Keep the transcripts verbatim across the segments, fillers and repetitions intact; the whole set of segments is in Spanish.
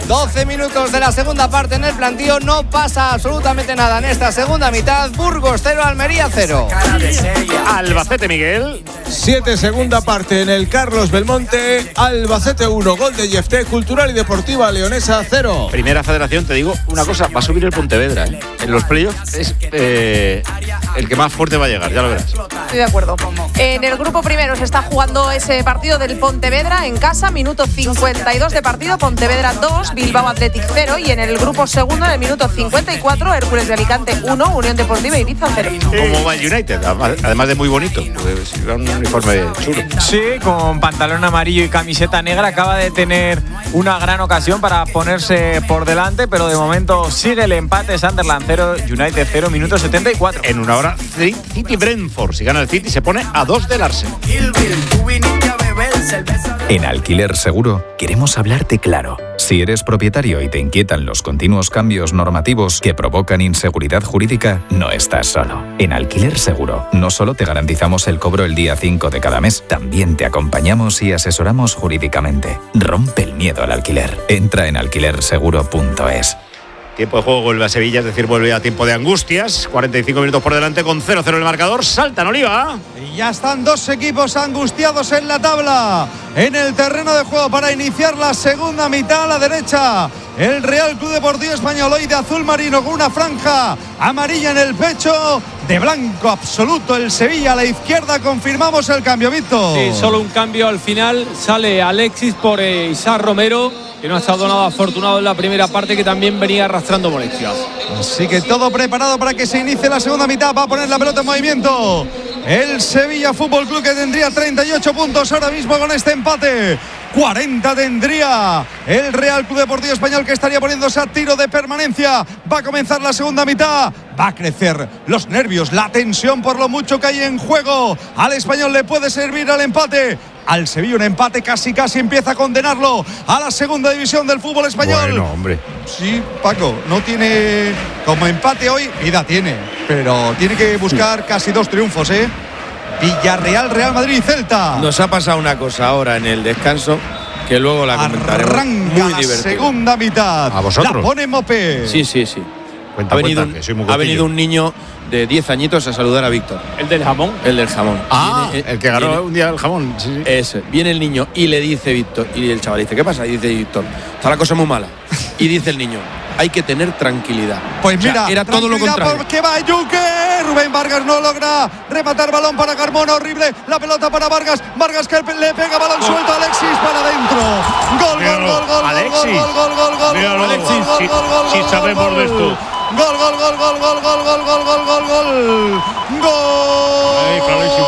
doce minutos de la segunda parte en el plantío. No pasa absolutamente nada en esta segunda mitad. Burgos cero, Almería cero. Albacete, Miguel. siete segunda parte en el Carlos Belmonte. Albacete uno, gol de Yefté. Cultural y Deportiva Leonesa cero. Primera Federación, te digo una cosa, va a subir el Pontevedra, ¿eh? En los playoffs es eh, el que más fuerte va a llegar, ya lo verás. Estoy de acuerdo. En el grupo primero se está jugando ese partido del Pontevedra en casa, minuto cincuenta y dos de partido, Pontevedra dos, Bilbao Athletic cero, y en el grupo segundo, en el minuto cincuenta y cuatro, Hércules de Alicante uno, Unión Deportiva Ibiza cero. Como va el United, además de muy bonito, pues, un uniforme chulo. Sí, con pantalón amarillo y camiseta negra, acaba de tener una gran ocasión para ponerse por delante, pero de momento sigue el empate. Sunderland cero, United cero, minuto setenta y cuatro. En una hora, City Brentford. Si gana el City, se pone a dos del Arsenal. En Alquiler Seguro queremos hablarte claro. Si eres propietario y te inquietan los continuos cambios normativos que provocan inseguridad jurídica, no estás solo. En Alquiler Seguro no solo te garantizamos el cobro el día cinco de cada mes, también te acompañamos y asesoramos jurídicamente. Rompe el miedo al alquiler. Entra en alquiler seguro punto es. Tiempo de juego, vuelve a Sevilla, es decir, vuelve a tiempo de angustias. cuarenta y cinco minutos por delante con cero cero el marcador. Saltan, Oliva. Y ya están dos equipos angustiados en la tabla, en el terreno de juego para iniciar la segunda mitad. A la derecha, el Real Club Deportivo Español, hoy de azul marino con una franja amarilla en el pecho. De blanco absoluto el Sevilla. A la izquierda confirmamos el cambio, Víctor. Sí, solo un cambio al final. Sale Alexis por eh, Isaac Romero, que no ha estado nada afortunado en la primera parte, que también venía arrastrando molestias. Así que todo preparado para que se inicie la segunda mitad. Va a poner la pelota en movimiento el Sevilla Fútbol Club, que tendría treinta y ocho puntos ahora mismo con este empate. cuarenta tendría el Real Club Deportivo Español, que estaría poniéndose a tiro de permanencia. Va a comenzar la segunda mitad. Va a crecer los nervios, la tensión por lo mucho que hay en juego. Al Español le puede servir al empate. Al Sevilla un empate casi casi empieza a condenarlo a la segunda división del fútbol español. Bueno, hombre. Sí, Paco, no tiene como empate hoy, vida tiene, pero tiene que buscar casi dos triunfos, ¿eh? Villarreal, Real Madrid y Celta. Nos ha pasado una cosa ahora en el descanso que luego la comentaremos. Arranca muy la divertido. segunda mitad. ¿A vosotros? La pone Mopé. Sí, sí, sí. Cuenta, ha, venido cuenta, un, que soy muy ha venido un niño de diez añitos a saludar a Víctor. ¿El del jamón? El del jamón. Ah, viene, el que ganó viene, un día el jamón. Sí, sí. Ese. Viene el niño y le dice Víctor, y el chaval dice, ¿qué pasa? Y dice Víctor, está la cosa muy mala. Y dice el niño, hay que tener tranquilidad. Pues mira, o sea, era todo lo contrario. Porque va Yuque. Rubén Vargas no logra rematar, balón para Carmona, horrible. La pelota para Vargas. Vargas que le pega balón suelto a Alexis para adentro. Gol, gol, gol, gol, Alexis. gol, gol, gol, gol, Míralo, gol, Alexis. gol, Si, gol, gol, si gol, sabemos gol, de esto. Gol, gol, gol, gol, gol, gol, gol, gol, gol, gol, gol. Gol. Ahí, clarísimo.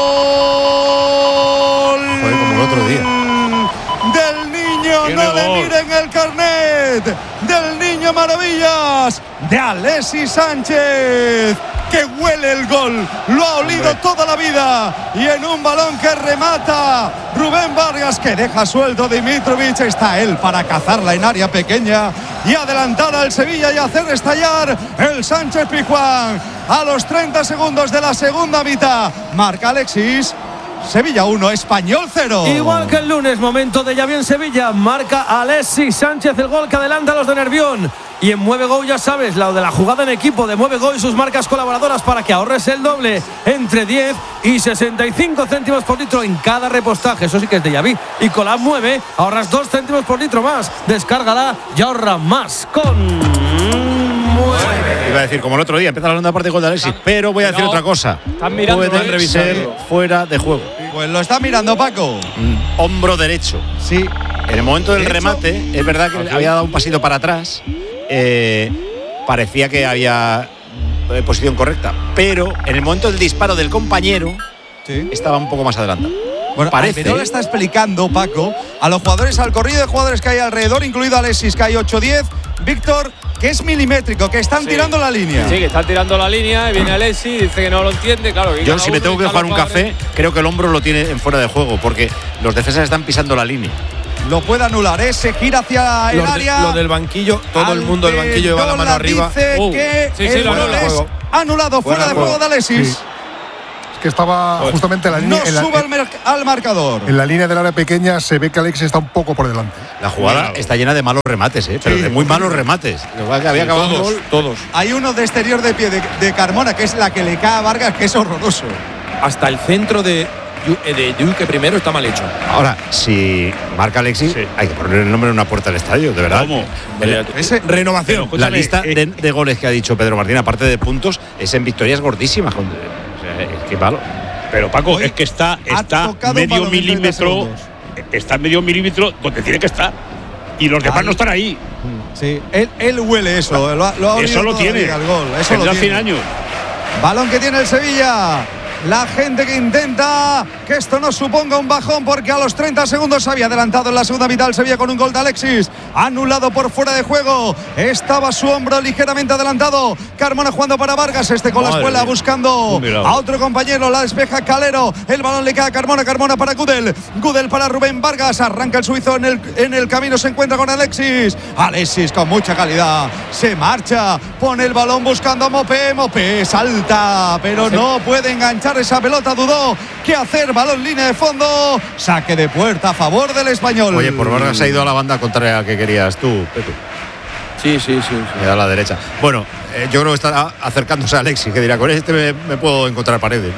Joder, como el otro día. Del niño, Tiene no le gol. miren el carnet. Del niño maravillas, de Alexis Sánchez, que huele el gol, lo ha olido Hombre. toda la vida, y en un balón que remata Rubén Vargas, que deja suelto Dimitrovic, está él para cazarla en área pequeña y adelantar al Sevilla y hacer estallar el Sánchez Pizjuán. A los treinta segundos de la segunda mitad marca Alexis. Sevilla uno, Español cero. Igual que el lunes, momento de Xavi en Sevilla. Marca Alexis Sánchez el gol que adelanta a los de Nervión. Y en Mueve Go, ya sabes, la de la jugada en equipo de Mueve Go y sus marcas colaboradoras para que ahorres el doble, entre diez y sesenta y cinco céntimos por litro en cada repostaje. Eso sí que es de Xavi. Y con la Mueve ahorras dos céntimos por litro más. Descárgala y ahorra más con Iba a decir, como el otro día, empieza la segunda parte de gol de Alexis, pero voy a decir No, otra cosa. están mirando, Puede eh, revisando. ser fuera de juego. Pues lo está mirando Paco. Mm, hombro derecho. Sí. En el momento del ¿Derecho? remate, es verdad que había dado un pasito para atrás. Eh, parecía que había eh, posición correcta, pero en el momento del disparo del compañero Sí. estaba un poco más adelantado. Bueno, Parece. Alberola está explicando, Paco, a los jugadores, al corrido de jugadores que hay alrededor, incluido Alexis, que hay ocho diez, Víctor, que es milimétrico, que están Sí. tirando la línea. Sí, que están tirando la línea, y viene Alexis, dice que no lo entiende, claro. que Yo, cada si me uno tengo que y cada jugar un jugador- café, creo que el hombro lo tiene en fuera de juego, porque los defensas están pisando la línea. Lo puede anular, ¿eh? Se gira hacia el Los de- área. lo del banquillo, todo el mundo del banquillo lleva la mano Alberola arriba. Dice Uh, que sí, sí, el lo gol anula. es anulado, fuera, Fuera de de juego juego. de Alexis. Es que estaba pues, justamente en la línea. No en la, sube al, mer- al marcador. En la línea del área pequeña se ve que Alexis está un poco por delante. La jugada claro. está llena de malos remates, ¿eh? Pero sí, de muy malos remates. Que había acabado todos, gol, todos. Hay uno de exterior de pie de, de Carmona, que es la que le cae a Vargas, que es horroroso. Hasta el centro de, de Duque primero está mal hecho. Ahora, si marca Alexis, sí. hay que poner el nombre en una puerta del estadio, de verdad. ¿Cómo? Ese, renovación. La lista eh, de, de goles que ha dicho Pedro Martín, aparte de puntos, es en victorias gordísimas. O sea, es que malo. Pero Paco, Hoy es que está, está medio milímetro. Está medio milímetro donde tiene que estar. Y los demás ahí. no están ahí. Sí, él, él huele eso. Lo, lo ha eso lo tiene. Al gol. Eso lo tiene. cien años. Balón que tiene el Sevilla. La gente que intenta que esto no suponga un bajón, porque a los treinta segundos se había adelantado en la segunda mitad el Sevilla con un gol de Alexis, anulado por fuera de juego. Estaba su hombro ligeramente adelantado. Carmona jugando para Vargas, este con Madre la espuela Dios. buscando a otro compañero, la despeja Calero, el balón le cae a Carmona, Carmona para Gudel, Gudel para Rubén Vargas, arranca el suizo en el, en el camino, se encuentra con Alexis, Alexis con mucha calidad, se marcha, pone el balón buscando a Mopé, Mopé salta, pero sí. no puede enganchar esa pelota, dudó qué hacer, balón línea de fondo, saque de puerta a favor del Español. Oye, por Vargas ha ido a la banda contraria a que querías tú, Pepe. Sí, sí, sí, sí. A la derecha. Bueno, eh, yo creo que está acercándose a Alexis, que dirá, con este me, me puedo encontrar paredes,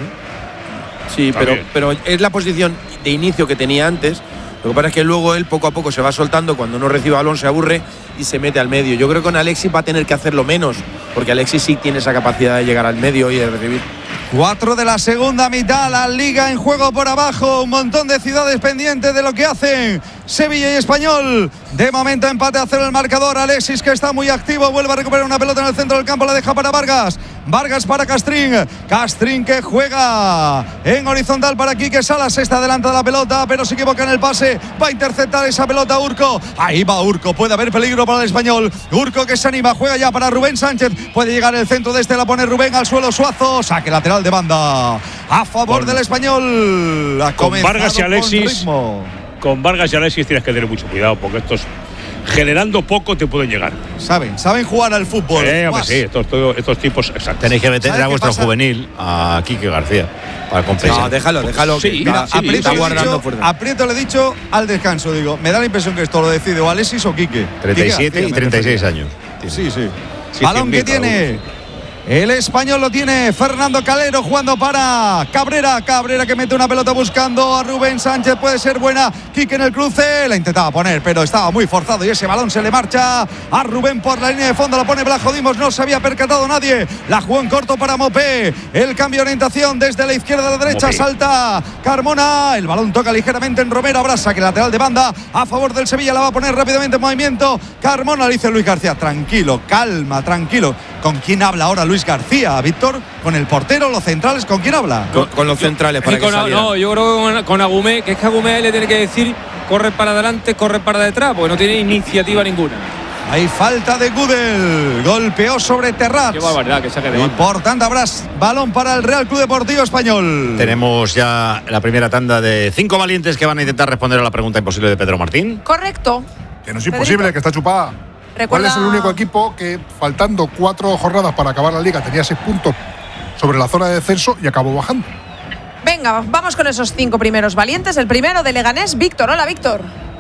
¿no? Sí, pero, pero es la posición de inicio que tenía antes. Lo que pasa es que luego él poco a poco se va soltando, cuando no recibe balón se aburre y se mete al medio. Yo creo que con Alexis va a tener que hacerlo menos, porque Alexis sí tiene esa capacidad de llegar al medio y de recibir. Cuatro de la segunda mitad, la Liga en juego por abajo, un montón de ciudades pendientes de lo que hacen Sevilla y Español. De momento empate a cero el marcador. Alexis, que está muy activo, vuelve a recuperar una pelota en el centro del campo, la deja para Vargas. Vargas para Castrín, Castrín que juega en horizontal para Quique Salas, está adelanta de la pelota, pero se equivoca en el pase, va a interceptar esa pelota Urco, ahí va Urco, puede haber peligro para el Español, Urco que se anima, juega ya para Rubén Sánchez, puede llegar el centro de este, la pone Rubén al suelo, Suazo, saque lateral de banda a favor con, del Español. Con Vargas y Alexis, con Vargas y Alexis tienes que tener mucho cuidado, porque estos generando poco te pueden llegar. Saben, saben jugar al fútbol. Eh, hombre, sí, estos, estos, estos tipos, exacto. Tenéis que meter a vuestro juvenil, a Quique García, para compensar. No, déjalo, déjalo. Sí, mira, sí, Aprieto, está guardando fuerza. Aprieto le he dicho al descanso, digo, me da la impresión que esto lo decide o Alexis o Quique. treinta y siete Quique, y treinta y seis años. Sí, sí. sí Balón que tiene el Español, lo tiene Fernando Calero jugando para Cabrera. Cabrera que mete una pelota buscando a Rubén Sánchez. Puede ser buena. Quique en el cruce. La intentaba poner, pero estaba muy forzado y ese balón se le marcha a Rubén por la línea de fondo. La pone Blajo Dimos. No se había percatado nadie. La jugó en corto para Mopé. El cambio de orientación desde la izquierda a la derecha. Mopé. Salta Carmona. El balón toca ligeramente en Romero. Abraza que lateral de banda a favor del Sevilla. La va a poner rápidamente en movimiento Carmona. Le dice Luis García. Tranquilo, calma, tranquilo. ¿Con quién habla ahora Luis García, Víctor? ¿Con el portero, los centrales? ¿Con quién habla? Con, con los centrales, para que con, No, yo creo que con, con Agumé, que es que Agumé le tiene que decir corre para adelante, corre para detrás, porque no tiene iniciativa ninguna. Hay falta de Gudel, golpeó sobre Terrats. Qué barbaridad, que saque de banda. Y por tanto habrá balón para el Real Club Deportivo Español. Tenemos ya la primera tanda de cinco valientes que van a intentar responder a la pregunta imposible de Pedro Martín. Correcto. Que no es imposible, Pedrito. Que está chupada. Recuerda... ¿Cuál es el único equipo que, faltando cuatro jornadas para acabar la liga, tenía seis puntos sobre la zona de descenso y acabó bajando? Venga, vamos con esos cinco primeros valientes. El primero de Leganés, Víctor. Hola, Víctor.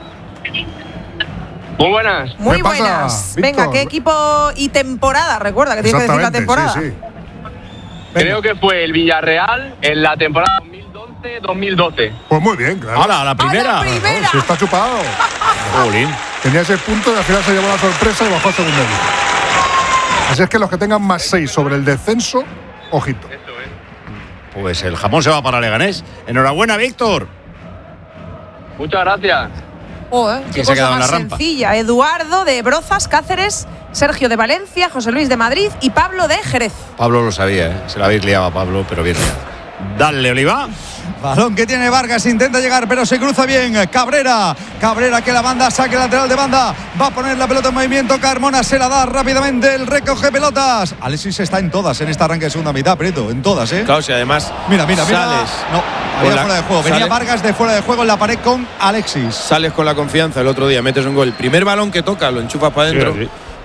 Muy buenas. Muy buenas. Venga, ¿qué equipo y temporada? Recuerda que tienes que decir la temporada. Sí, sí. Creo que fue el Villarreal en la temporada dos mil once dos mil doce. Pues muy bien, claro. ¡Hala, la primera! ¡A la primera! No, sí está chupado. Jolín. Tenía ese punto y al final se llevó la sorpresa y bajó a segunda división. Así es que los que tengan más seis sobre el descenso, ojito. Eso es. Pues el jamón se va para Leganés. Enhorabuena, Víctor. Muchas gracias. Oh, ¿eh? ¿Quién se ha quedado en la rampa? Sencilla. Eduardo de Brozas, Cáceres, Sergio de Valencia, José Luis de Madrid y Pablo de Jerez. Pablo lo sabía, ¿eh? Se la habéis liado a Pablo, pero bien liado. Dale, Oliva. Balón que tiene Vargas, intenta llegar, pero se cruza bien. Cabrera, Cabrera que la banda, saque lateral de banda. Va a poner la pelota en movimiento. Carmona se la da rápidamente. El recoge pelotas. Alexis está en todas en esta arranque de segunda mitad, Preto. En todas, ¿eh? Claro, si además. Mira, mira, mira. Sales. No, había la, fuera de juego. Venía sale, Vargas de fuera de juego en la pared con Alexis. Sales con la confianza el otro día, metes un gol. El primer balón que toca, lo enchufas para adentro. Sí, sí.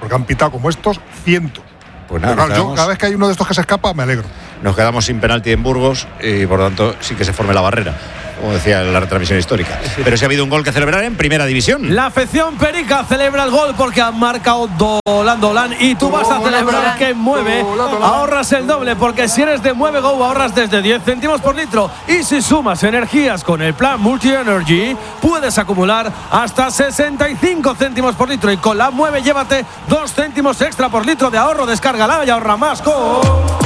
Porque han pitado como estos cientos. Pues nada, claro, yo quedamos, cada vez que hay uno de estos que se escapa, me alegro. Nos quedamos sin penalti en Burgos y por lo tanto sí que se forme la barrera, como decía en la retransmisión histórica. Pero sí ha habido un gol que celebrar en Primera División. La afección perica celebra el gol porque han marcado Dolan, Dolan. Y tú vas a celebrar que mueve. Ahorras el doble porque si eres de Mueve Go ahorras desde diez céntimos por litro. Y si sumas energías con el plan Multi Energy, puedes acumular hasta sesenta y cinco céntimos por litro. Y con la Mueve llévate dos céntimos extra por litro de ahorro. Descárgala y ahorra más con...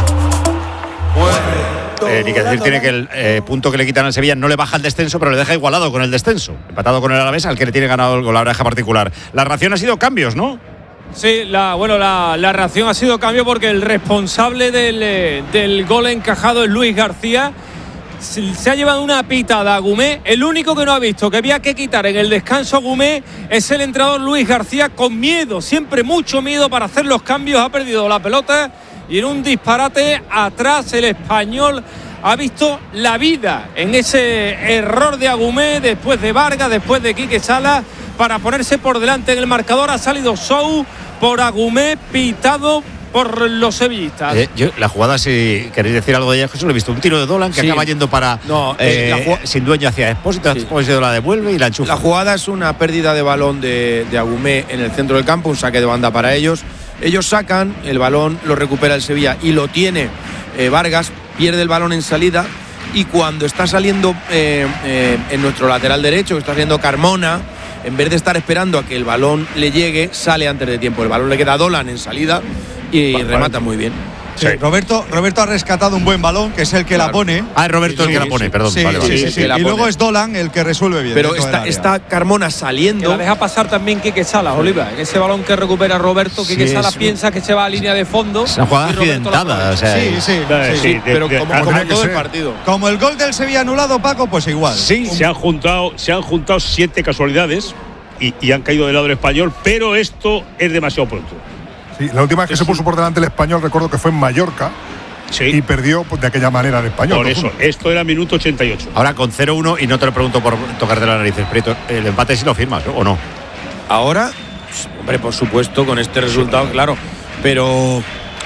Eh, ni que decir tiene que el eh, punto que le quitan al Sevilla no le baja el descenso, pero le deja igualado con el descenso, empatado con el Alavés, al que le tiene ganado el gol, la oreja particular. La reacción ha sido cambios, ¿no? Sí, la, bueno, la, la reacción ha sido cambio porque el responsable del, eh, del gol encajado es Luis García. Se, se ha llevado una pitada a Gumé. El único que no ha visto que había que quitar en el descanso a Gumé es el entrenador Luis García, con miedo, siempre mucho miedo para hacer los cambios. Ha perdido la pelota y en un disparate atrás el español ha visto la vida en ese error de Agumé, después de Vargas, después de Quique Sala, para ponerse por delante en el marcador. Ha salido Sou por Agumé, pitado por los sevillistas. Eh, yo, la jugada, si queréis decir algo de ella, Jesús, lo he visto. Un tiro de Dolan que sí. acaba yendo para no, eh, la jug- sin dueño hacia Expósito. Sí. Expósito la devuelve y la enchufa. La jugada es una pérdida de balón de, de Agumé en el centro del campo, un saque de banda para ellos. Ellos sacan, el balón lo recupera el Sevilla y lo tiene eh, Vargas, pierde el balón en salida y cuando está saliendo eh, eh, en nuestro lateral derecho, que está saliendo Carmona, en vez de estar esperando a que el balón le llegue, sale antes de tiempo. El balón le queda a Dolan en salida y vale, remata muy bien. Sí, Roberto, Roberto ha rescatado un buen balón, que es el que claro. la pone. Ah, es Roberto sí, el que la pone, sí, perdón. Sí, vale, sí, vale. sí, sí, sí. Y luego es Dolan el que resuelve bien. Pero está, está Carmona saliendo. Que la deja pasar también Quique Salas, Oliva. En ese balón que recupera Roberto, sí, Quique Salas piensa que se va a línea de fondo. Es una jugada accidentada. O sea, sí, sí, sí, sí, sí. Pero de, como, de, como de, todo de, el partido. Como el gol del Sevilla anulado, Paco, pues igual. Sí, se han juntado, se han juntado siete casualidades y, y han caído del lado del español, pero esto es demasiado pronto. Sí, la última vez que es se puso por delante el español, recuerdo que fue en Mallorca. Sí. Y perdió pues, de aquella manera el español. Por eso, esto era minuto ochenta y ocho. Ahora con cero uno, y no te lo pregunto por tocarte la nariz, Prieto, el empate sí lo firmas, ¿no? ¿O no? Ahora, hombre, por supuesto, con este resultado, claro. Pero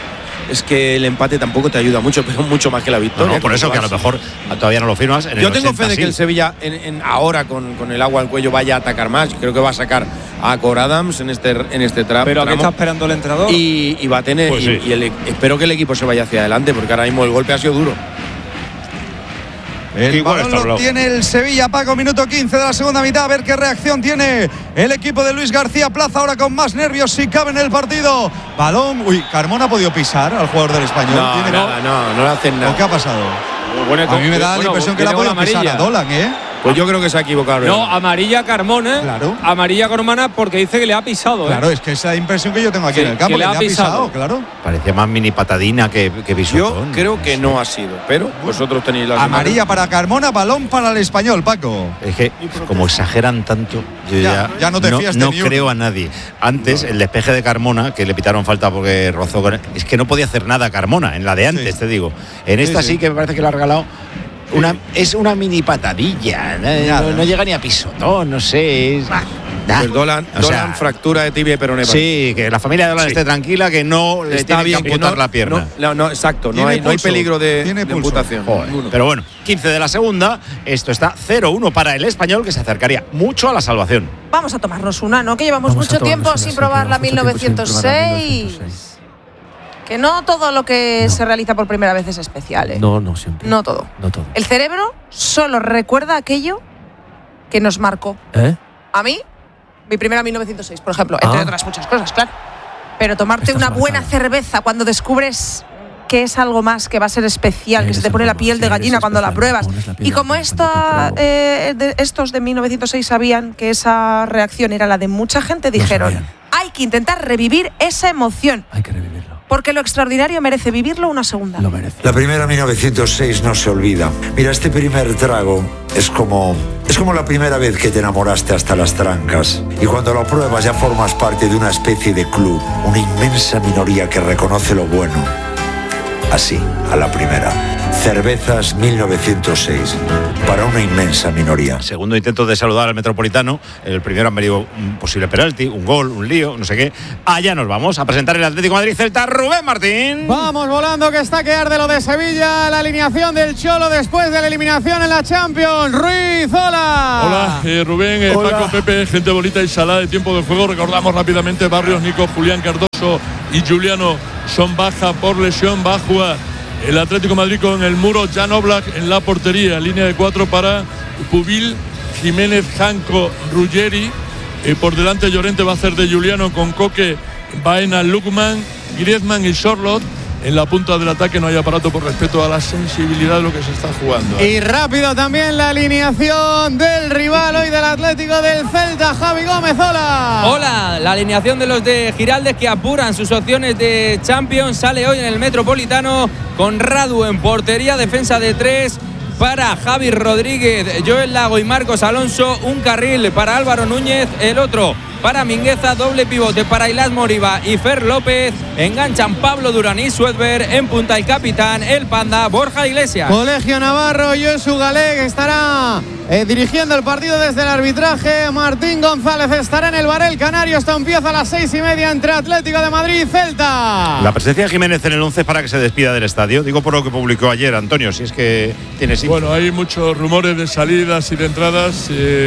es que el empate tampoco te ayuda mucho, pero mucho más que la victoria. No, no por eso que a lo mejor todavía no lo firmas. En Yo el tengo ochenta, fe de sí. que el Sevilla en, en ahora con, con el agua al cuello vaya a atacar más. Creo que va a sacar a Cor Adams en este en este tramo. Pero ¿a qué está esperando el entrenador? Y, y va a tener pues y, sí. y el, espero que el equipo se vaya hacia adelante, porque ahora mismo el golpe ha sido duro. El Igual balón lo tiene el Sevilla, Paco, minuto quince de la segunda mitad. A ver qué reacción tiene el equipo de Luis García Plaza, ahora con más nervios si cabe en el partido. Balón, uy, Carmona ha podido pisar al jugador del Español. No, ¿Tiene nada, no, no le hacen nada. ¿Qué ha pasado? Bueno, a mí me da bueno, la impresión que le ha podido pisar a Dolan, ¿eh? Pues yo creo que se ha equivocado. No, amarilla Carmona. Claro. Amarilla Carmona porque dice que le ha pisado. Claro, ¿eh? es que esa impresión que yo tengo aquí Sí, en el campo, que le que ha le ha pisado, pisado, claro. Parecía más mini patadina que, que Yo bisotón. creo que no ha sido, pero vosotros tenéis la amarilla para Carmona, balón para el Español, Paco. Es que como exageran tanto, yo ya, ya, ya no te fías de no ni creo uno. a nadie. Antes, no. el despeje de Carmona, que le pitaron falta porque rozó con él, es que no podía hacer nada Carmona, en la de antes, sí. te digo. En esta sí, sí. sí que me parece que lo ha regalado. Una, es una mini patadilla, no, no, no llega ni a pisotón, no sé. Es, bah, pues Dolan, o sea, Dolan fractura de tibia y peroné. Sí, que la familia de Dolan sí. esté tranquila, que no le tiene bien, que amputar que no, la pierna. No, no exacto, no hay, no hay peligro de, de amputación. Pero bueno, quince de la segunda, esto está cero uno para el Español, que se acercaría mucho a la salvación. Vamos a tomarnos una, ¿no? Que llevamos Vamos mucho tiempo sin probar la mil novecientos seis. Que no todo lo que no. se realiza por primera vez es especial, ¿eh? No, no siempre. No todo. No todo. El cerebro solo recuerda aquello que nos marcó. ¿Eh? A mí, mi primera mil novecientos seis, por ejemplo, entre ah. otras muchas cosas, claro. Pero tomarte Estás una marcada. buena cerveza cuando descubres que es algo más, que va a ser especial, eres que se te pone la piel de gallina cuando la pruebas. La y como esta, eh, de, estos de mil novecientos seis sabían que esa reacción era la de mucha gente, dijeron, no hay que intentar revivir esa emoción. Hay que revivirlo. Porque lo extraordinario merece vivirlo una segunda. Lo merece. La primera mil novecientos seis no se olvida. Mira, este primer trago es como, es como la primera vez que te enamoraste hasta las trancas. Y cuando lo pruebas ya formas parte de una especie de club, una inmensa minoría que reconoce lo bueno así, a la primera. Cervezas mil novecientos seis, para una inmensa minoría. Segundo intento de saludar al Metropolitano. El primero han venido un posible penalti, un gol, un lío, no sé qué. Allá nos vamos a presentar el Atlético de Madrid Celta. Rubén Martín. Vamos volando, que está que arde lo de Sevilla. La alineación del Cholo después de la eliminación en la Champions. Ruiz, hola. Hola, eh, Rubén, eh, Hola. Paco, Pepe, gente bonita y salada de tiempo de juego. Recordamos rápidamente: Barrios, Nico, Julián Cardoso y Juliano son baja por lesión. Va a jugar el Atlético de Madrid con el muro, Jan Oblak en la portería, línea de cuatro para Pubil, Jiménez, Janko, Ruggeri, eh, por delante Llorente va a hacer de Juliano con Coque, Baena, Lukman, Griezmann y Sorloth. En la punta del ataque no hay aparato por respeto a la sensibilidad de lo que se está jugando. Y rápido también la alineación del rival hoy del Atlético del Celta, Javi Gómez, hola. Hola, la alineación de los de Giraldez que apuran sus opciones de Champions sale hoy en el Metropolitano con Radu en portería, defensa de tres para Javi Rodríguez, Joel Lago y Marcos Alonso, un carril para Álvaro Núñez, el otro para Mingueza, doble pivote para Ilás Moriba y Fer López, enganchan Pablo Durán y Suedberg, en punta el capitán, el Panda, Borja Iglesias. Colegio Navarro, Josu Galé estará eh, dirigiendo el partido desde el arbitraje, Martín González estará en el Barel Canario. Esto empieza a las seis y media entre Atlético de Madrid y Celta. La presencia de Jiménez en el once para que se despida del estadio. Digo por lo que publicó ayer Antonio, si es que tiene sí. Bueno, hay muchos rumores de salidas y de entradas.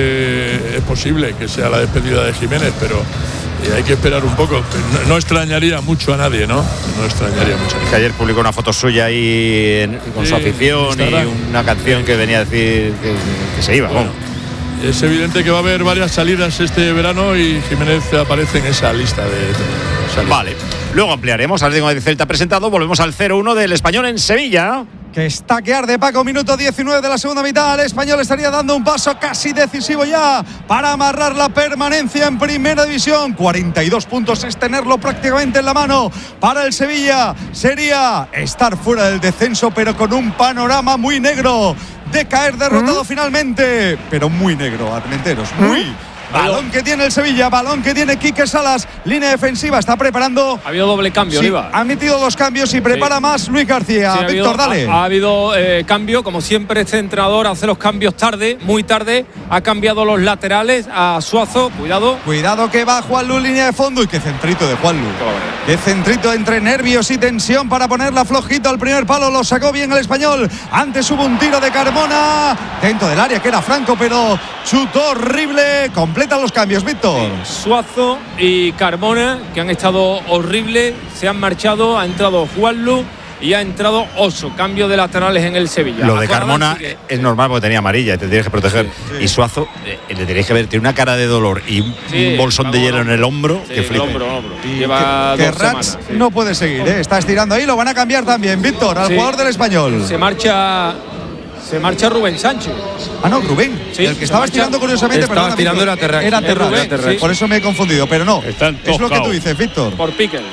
Eh, es posible que sea la despedida de Jiménez, pero eh, hay que esperar un poco. No, no extrañaría mucho a nadie, ¿no? No extrañaría mucho. Que ayer publicó una foto suya ahí en, con Sí, su afición Instagram. y una canción que venía a decir que, que se iba. Bueno, es evidente que va a haber varias salidas este verano y Jiménez aparece en esa lista de salidas. Vale. Luego ampliaremos. Atlético de Celta presentado. Volvemos al cero uno del Español en Sevilla. Que está que arde, Paco, minuto diecinueve de la segunda mitad. El Español estaría dando un paso casi decisivo ya para amarrar la permanencia en Primera División. cuarenta y dos puntos es tenerlo prácticamente en la mano. Para el Sevilla sería estar fuera del descenso, pero con un panorama muy negro de caer derrotado finalmente. Pero muy negro, Armenteros, muy. Balón que tiene el Sevilla, balón que tiene Quique Salas, línea defensiva, está preparando. Ha habido doble cambio, Sí, Oliva. ha metido dos cambios y prepara Sí. más Luis García. Sí, ha Víctor, habido, dale. Ha, ha habido eh, cambio, como siempre este entrenador hace los cambios tarde, muy tarde. Ha cambiado los laterales a Suazo, cuidado. Cuidado que va Juanlu, línea de fondo. Y qué centrito de Juanlu. Qué centrito entre nervios y tensión para ponerla flojito al primer palo. Lo sacó bien el Español. Antes hubo un tiro de Carmona dentro del área que era Franco, pero chutó horrible. Completa los cambios, Víctor. Suazo y Carmona, que han estado horribles, se han marchado. Ha entrado Juanlu y ha entrado Oso. Cambio de laterales en el Sevilla. Lo de Acordaban Carmona que- es normal porque tenía amarilla y te tienes que proteger. Y Suazo, eh, le tenéis que ver, tiene una cara de dolor y un, Sí, un bolsón de va hielo con en el hombro Sí, que el flipe. hombro, hombro. Y Lleva que, que dos Rats semanas, sí. no puede seguir, ¿eh? Está estirando ahí. Lo van a cambiar también, Víctor, al Sí. jugador del Español. Se marcha, se marcha Rubén Sánchez. Ah, no, Rubén. Sí, el que se estaba marcha. estirando curiosamente. Estaba perdona, estirando Víctor, era Terrax. Era Es Terrax, Rubén, era Terrax. sí. Por eso me he confundido, pero no. Están Es lo que tocaos. tú dices, Víctor. Por Piquel.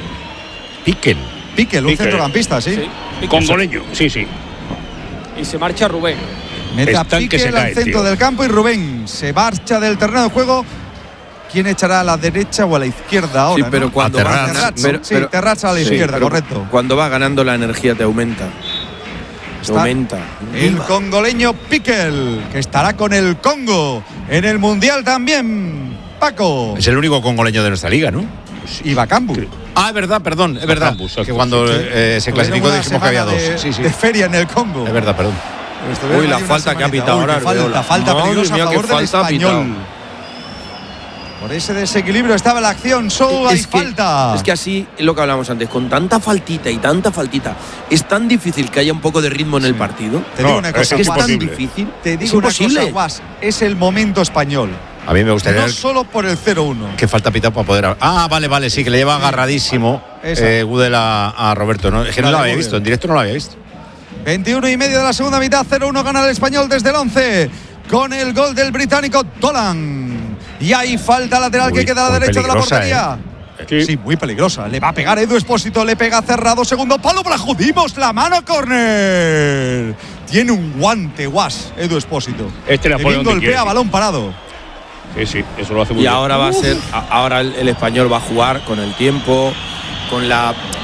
Piquen. Piquel, un Piquel. centrocampista, sí. Sí. Congoleño, sí, sí. Y se marcha Rubén. Mete a Están que se Piquel al caen, centro tío. del campo y Rubén se marcha del terreno de juego. ¿Quién echará a la derecha o a la izquierda ahora? Sí, pero ¿no? cuando A va Terrats, ganan- ¿no? pero- Sí, pero- Terrats a la sí, izquierda, pero correcto. Cuando va ganando la energía te aumenta. Te Está aumenta. El congoleño Piquel, que estará con el Congo en el Mundial también. Paco. Es el único congoleño de nuestra liga, ¿no? Y Bacambu. Ah, es verdad, perdón, es verdad. Bacambu, exacto, que cuando sí, sí. eh, se Tuvieron clasificó una dijimos que había dos. semana de, Sí, sí. de feria en el Congo. Es verdad, perdón. Estuvieron Uy, la allí una falta que ha semanita. pitado Uy, ahora qué falta, Arbeloa. falta Madre peligrosa mía, a qué favor del falta ha Español. pitado. Por ese desequilibrio estaba la acción, solo hay Es que, falta. es que así es lo que hablábamos antes, con tanta faltita y tanta faltita, es tan difícil que haya un poco de ritmo en el partido. Te digo No, una es cosa, Es que es tan imposible. difícil. Te es digo una imposible. cosa, Guas, es el momento español. A mí me gustaría No ver solo por el cero uno. que falta pitado para poder. Ah, vale, vale, sí, que le lleva agarradísimo Esa. eh, Gudel a, a Roberto. ¿no? Es que no Dale, lo había Gudel. visto, en directo no lo había visto. veintiuno y medio de la segunda mitad, cero uno gana el Español desde el once con el gol del británico Dolan. Y hay falta lateral Muy- que queda a la muy derecha de la peligrosa, portería. Sí. Sí, muy peligrosa. Le va a pegar Edu Espósito, le pega cerrado, segundo palo, para Judimos, la mano, córner. Tiene un guante, Guas, Edu Espósito. Este la Que pone bien donde golpea quiere. balón parado. Sí, sí, eso lo hace muy Y bien. ahora va a ser, a- ahora el, el español va a jugar con el tiempo, con la,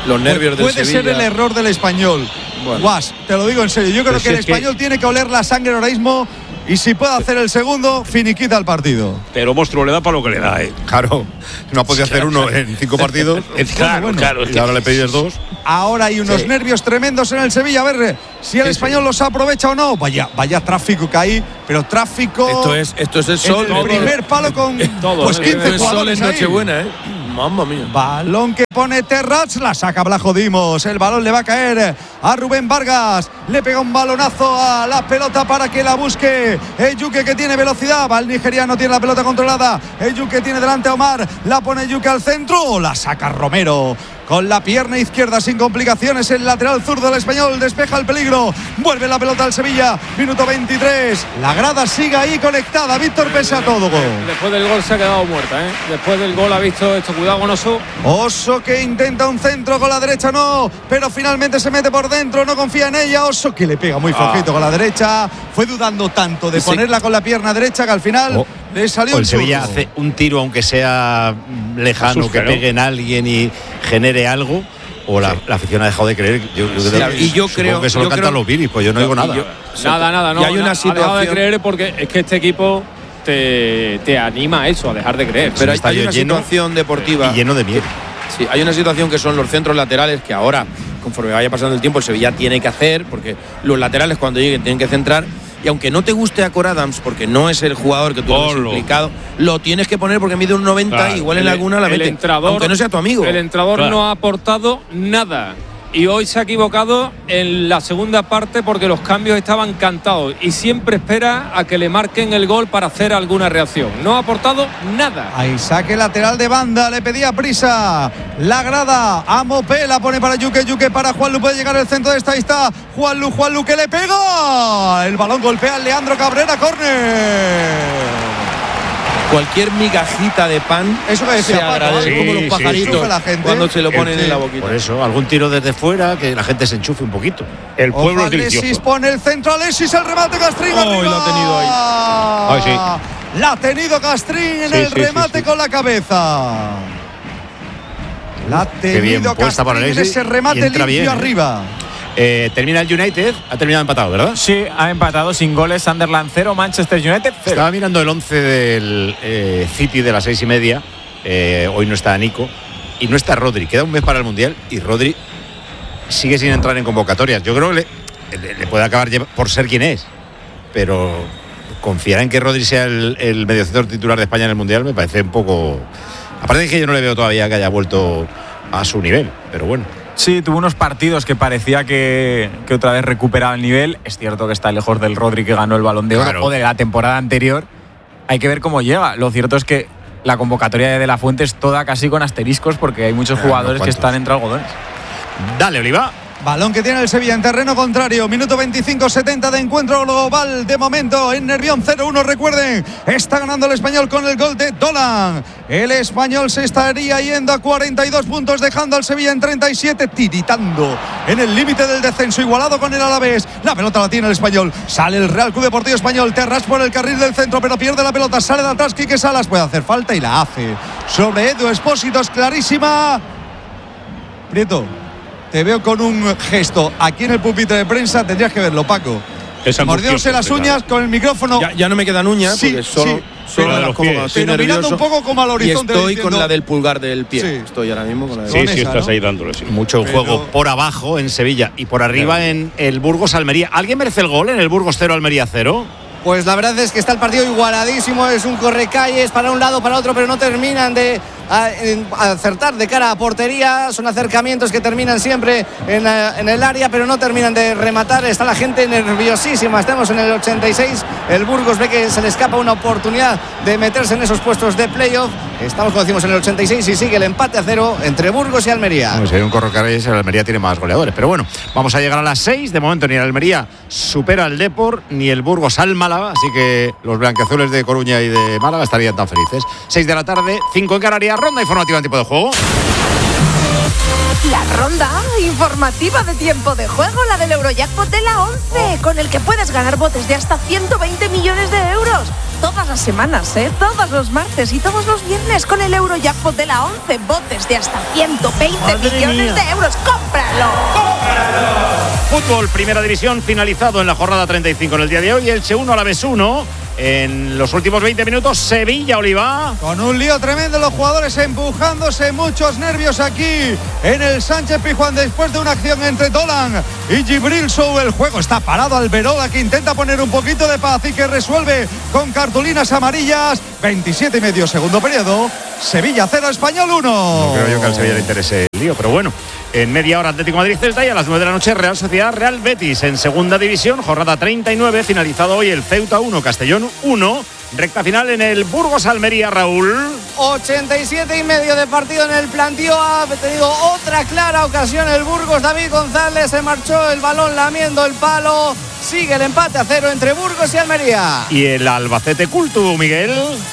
Los nervios del Puede Sevilla. ser el error del Español. Bueno. Guas, te lo digo en serio. Yo creo Pues que el es que- Español tiene que oler la sangre ahora mismo y si puede hacer el segundo, finiquita el partido. Pero monstruo le da para lo que le da, ¿eh? Claro, no ha podido hacer uno en cinco partidos. Claro, bueno. claro. es Y que- ahora le pides dos. Ahora hay unos Sí. nervios tremendos en el Sevilla. A ver si el Sí, Español sí. los aprovecha o no. Vaya, vaya tráfico que hay, pero tráfico. Esto es, esto es el en sol. el primer palo con Todo, pues ¿eh? quince Esto es sol jugadores en ahí. Nochebuena, ¿eh? Mamma mía. Balón que pone Terrats, la saca Blajo Dimos. El balón le va a caer a Rubén Vargas. Le pega un balonazo a la pelota para que la busque Eyuke, que tiene velocidad. Va el nigeriano, tiene la pelota controlada. Eyuke tiene delante a Omar. La pone Eyuke al centro. La saca Romero. Con la pierna izquierda sin complicaciones, el lateral zurdo del Español despeja el peligro. Vuelve la pelota al Sevilla. Minuto veintitrés. La grada sigue ahí conectada. Víctor, pese a todo. Después del gol se ha quedado muerta, ¿eh? Después del gol ha visto esto. Cuidado con Oso. Oso que intenta un centro con la derecha, no, pero finalmente se mete por dentro, no confía en ella. Oso que le pega muy flojito Ah. con la derecha. Fue dudando tanto de Sí. ponerla con la pierna derecha que al final O- le salió O un el Sevilla churro. hace un tiro, aunque sea mm, lejano, Asusta, que ¿no? pegue en alguien y genere algo. O la, la afición ha dejado de creer. Yo, yo Sí, creo- y yo supongo creo- que solo yo cantan creo- los Viris, pues yo no digo Y nada. yo- Nada, nada, no. Y hay una ha dejado de situación- creer porque es que este equipo te, te anima a eso, a dejar de creer. Pero hay, estadio hay una lleno situación deportiva. Y lleno de miedo. Sí, hay una situación que son los centros laterales que ahora, conforme vaya pasando el tiempo, el Sevilla tiene que hacer, porque los laterales cuando lleguen tienen que centrar. Y aunque no te guste a Cor Adams, porque no es el jugador que tú has Ponlo. implicado, lo tienes que poner porque mide un noventa, Claro. igual en El- alguna la el mete. entrador- aunque no sea tu amigo. El entrador Claro. no ha aportado nada. Y hoy se ha equivocado en la segunda parte porque los cambios estaban cantados. Y siempre espera a que le marquen el gol para hacer alguna reacción. No ha aportado nada. Ahí saque lateral de banda, le pedía prisa. La grada, a Mopé, la pone para Yuque, Yuque para Juanlu, puede llegar al centro de esta, ahí está Juanlu, Juanlu que le pega. El balón golpea a Leandro Cabrera, córner. Cualquier migajita de pan Eso que decía se Paco, agradece, ¿eh? como Sí, los sí, pajaritos enchufa la gente. cuando se lo ponen Sí, en la boquita. Por eso, algún tiro desde fuera, que la gente se enchufe un poquito. El pueblo Ojo, es delicioso. Alexis pone el centro, Alexis, el remate, Castrín Oh, arriba. la ha tenido ahí. sí. La ha tenido Castrín en Sí, el sí, sí, remate sí. con la cabeza. La ha Qué bien tenido puesta por Castrín en Alexis, ese y remate entra limpio bien, ¿eh? arriba. Eh, termina el United, ha terminado empatado, ¿verdad? Sí, ha empatado sin goles. Sunderland cero, Manchester United cero. Estaba mirando el once del eh, City de las seis y media. Eh, hoy no está Nico y no está Rodri. Queda un mes para el Mundial y Rodri sigue sin entrar en convocatorias. Yo creo que le, le- le puede acabar lleva- por ser quien es, pero confiar en que Rodri sea el, el mediocentro titular de España en el Mundial me parece un poco. Aparte de que yo no le veo todavía que haya vuelto a su nivel, pero bueno. Sí, tuvo unos partidos que parecía que, que otra vez recuperaba el nivel. Es cierto que está lejos del Rodri que ganó el Balón de Oro Claro. o de la temporada anterior. Hay que ver cómo llega. Lo cierto es que la convocatoria de De La Fuente es toda casi con asteriscos porque hay muchos Ah, jugadores unos que cuantos. están entre algodones. Dale, Oliva. Balón que tiene el Sevilla en terreno contrario. Minuto veinticinco setenta de encuentro global. De momento en Nervión cero uno. Recuerden, está ganando el Español con el gol de Dolan. El Español se estaría yendo a cuarenta y dos puntos, dejando al Sevilla en treinta y siete, tiritando en el límite del descenso, igualado con el Alavés. La pelota la tiene el Español. Sale el Real Club Deportivo Español. Terras por el carril del centro, pero pierde la pelota. Sale de atrás Quique Salas. Puede hacer falta y la hace. Sobre Edu Expósito es clarísima. Prieto, te veo con un gesto aquí en el pupitre de prensa, tendrías que verlo, Paco. Es Mordiéndose angustioso, las claro. uñas con el micrófono. Ya, ya no me quedan uñas Sí, porque solo, sí, solo pero- me las como cuando estoy pero mirando nervioso. un poco como al horizonte Y estoy diciendo- con la del pulgar del pie. Sí. Estoy ahora mismo con la del Sí, Con sí, esa, estás ¿no? ahí dándole, sí. Mucho Pero- juego por abajo en Sevilla y por arriba en el Burgos Almería. ¿Alguien merece el gol en el Burgos cero, Almería cero? Pues la verdad es que está el partido igualadísimo, es un correcalles para un lado, para otro, pero no terminan de a, en, acertar de cara a portería. Son acercamientos que terminan siempre en, eh, en el área, pero no terminan de rematar. Está la gente nerviosísima. Estamos en el ochenta y seis. El Burgos ve que se le escapa una oportunidad de meterse en esos puestos de playoff. Estamos, como decimos, en el ochenta y seis y sigue el empate a cero entre Burgos y Almería. Bueno, si hay un correcalles, el Almería tiene más goleadores. Pero bueno, vamos a llegar a las seis. De momento ni el Almería supera al Depor, ni el Burgos al Málaga. Así que los blanquiazules de Coruña y de Málaga estarían tan felices. seis de la tarde, cinco en Canarias. Ronda informativa en tipo de juego. La ronda informativa de tiempo de juego, la del Eurojackpot de la once, oh. con el que puedes ganar botes de hasta ciento veinte millones de euros. Todas las semanas, ¿eh? Todos los martes y todos los viernes con el Eurojackpot de la once. Botes de hasta ciento veinte millones de euros. ¡Cómpralo! ¡Cómpralo! Fútbol, primera división, finalizado en la jornada treinta y cinco en el día de hoy. Elche uno, Alavés uno. En los últimos veinte minutos, Sevilla-Oliva. Con un lío tremendo, los jugadores empujándose, muchos nervios aquí en el Sánchez Pizjuán después de una acción entre Dolan y Gibril Sou. El juego está parado, Alberola que intenta poner un poquito de paz y que resuelve con cartulinas amarillas. veintisiete y medio, segundo periodo. Sevilla cero, Español uno. No creo yo que al Sevilla le interese el lío, pero bueno. En media hora Atlético Madrid Celta y a las nueve de la noche Real Sociedad Real Betis. En segunda división, jornada treinta y nueve, finalizado hoy el Ceuta uno, Castellón uno. Recta final en el Burgos Almería, Raúl. ochenta y siete y medio de partido en el plantío. Ha tenido otra clara ocasión el Burgos. David González se marchó el balón lamiendo el palo. Sigue el empate a cero entre Burgos y Almería. Y el Albacete Cultu, Miguel.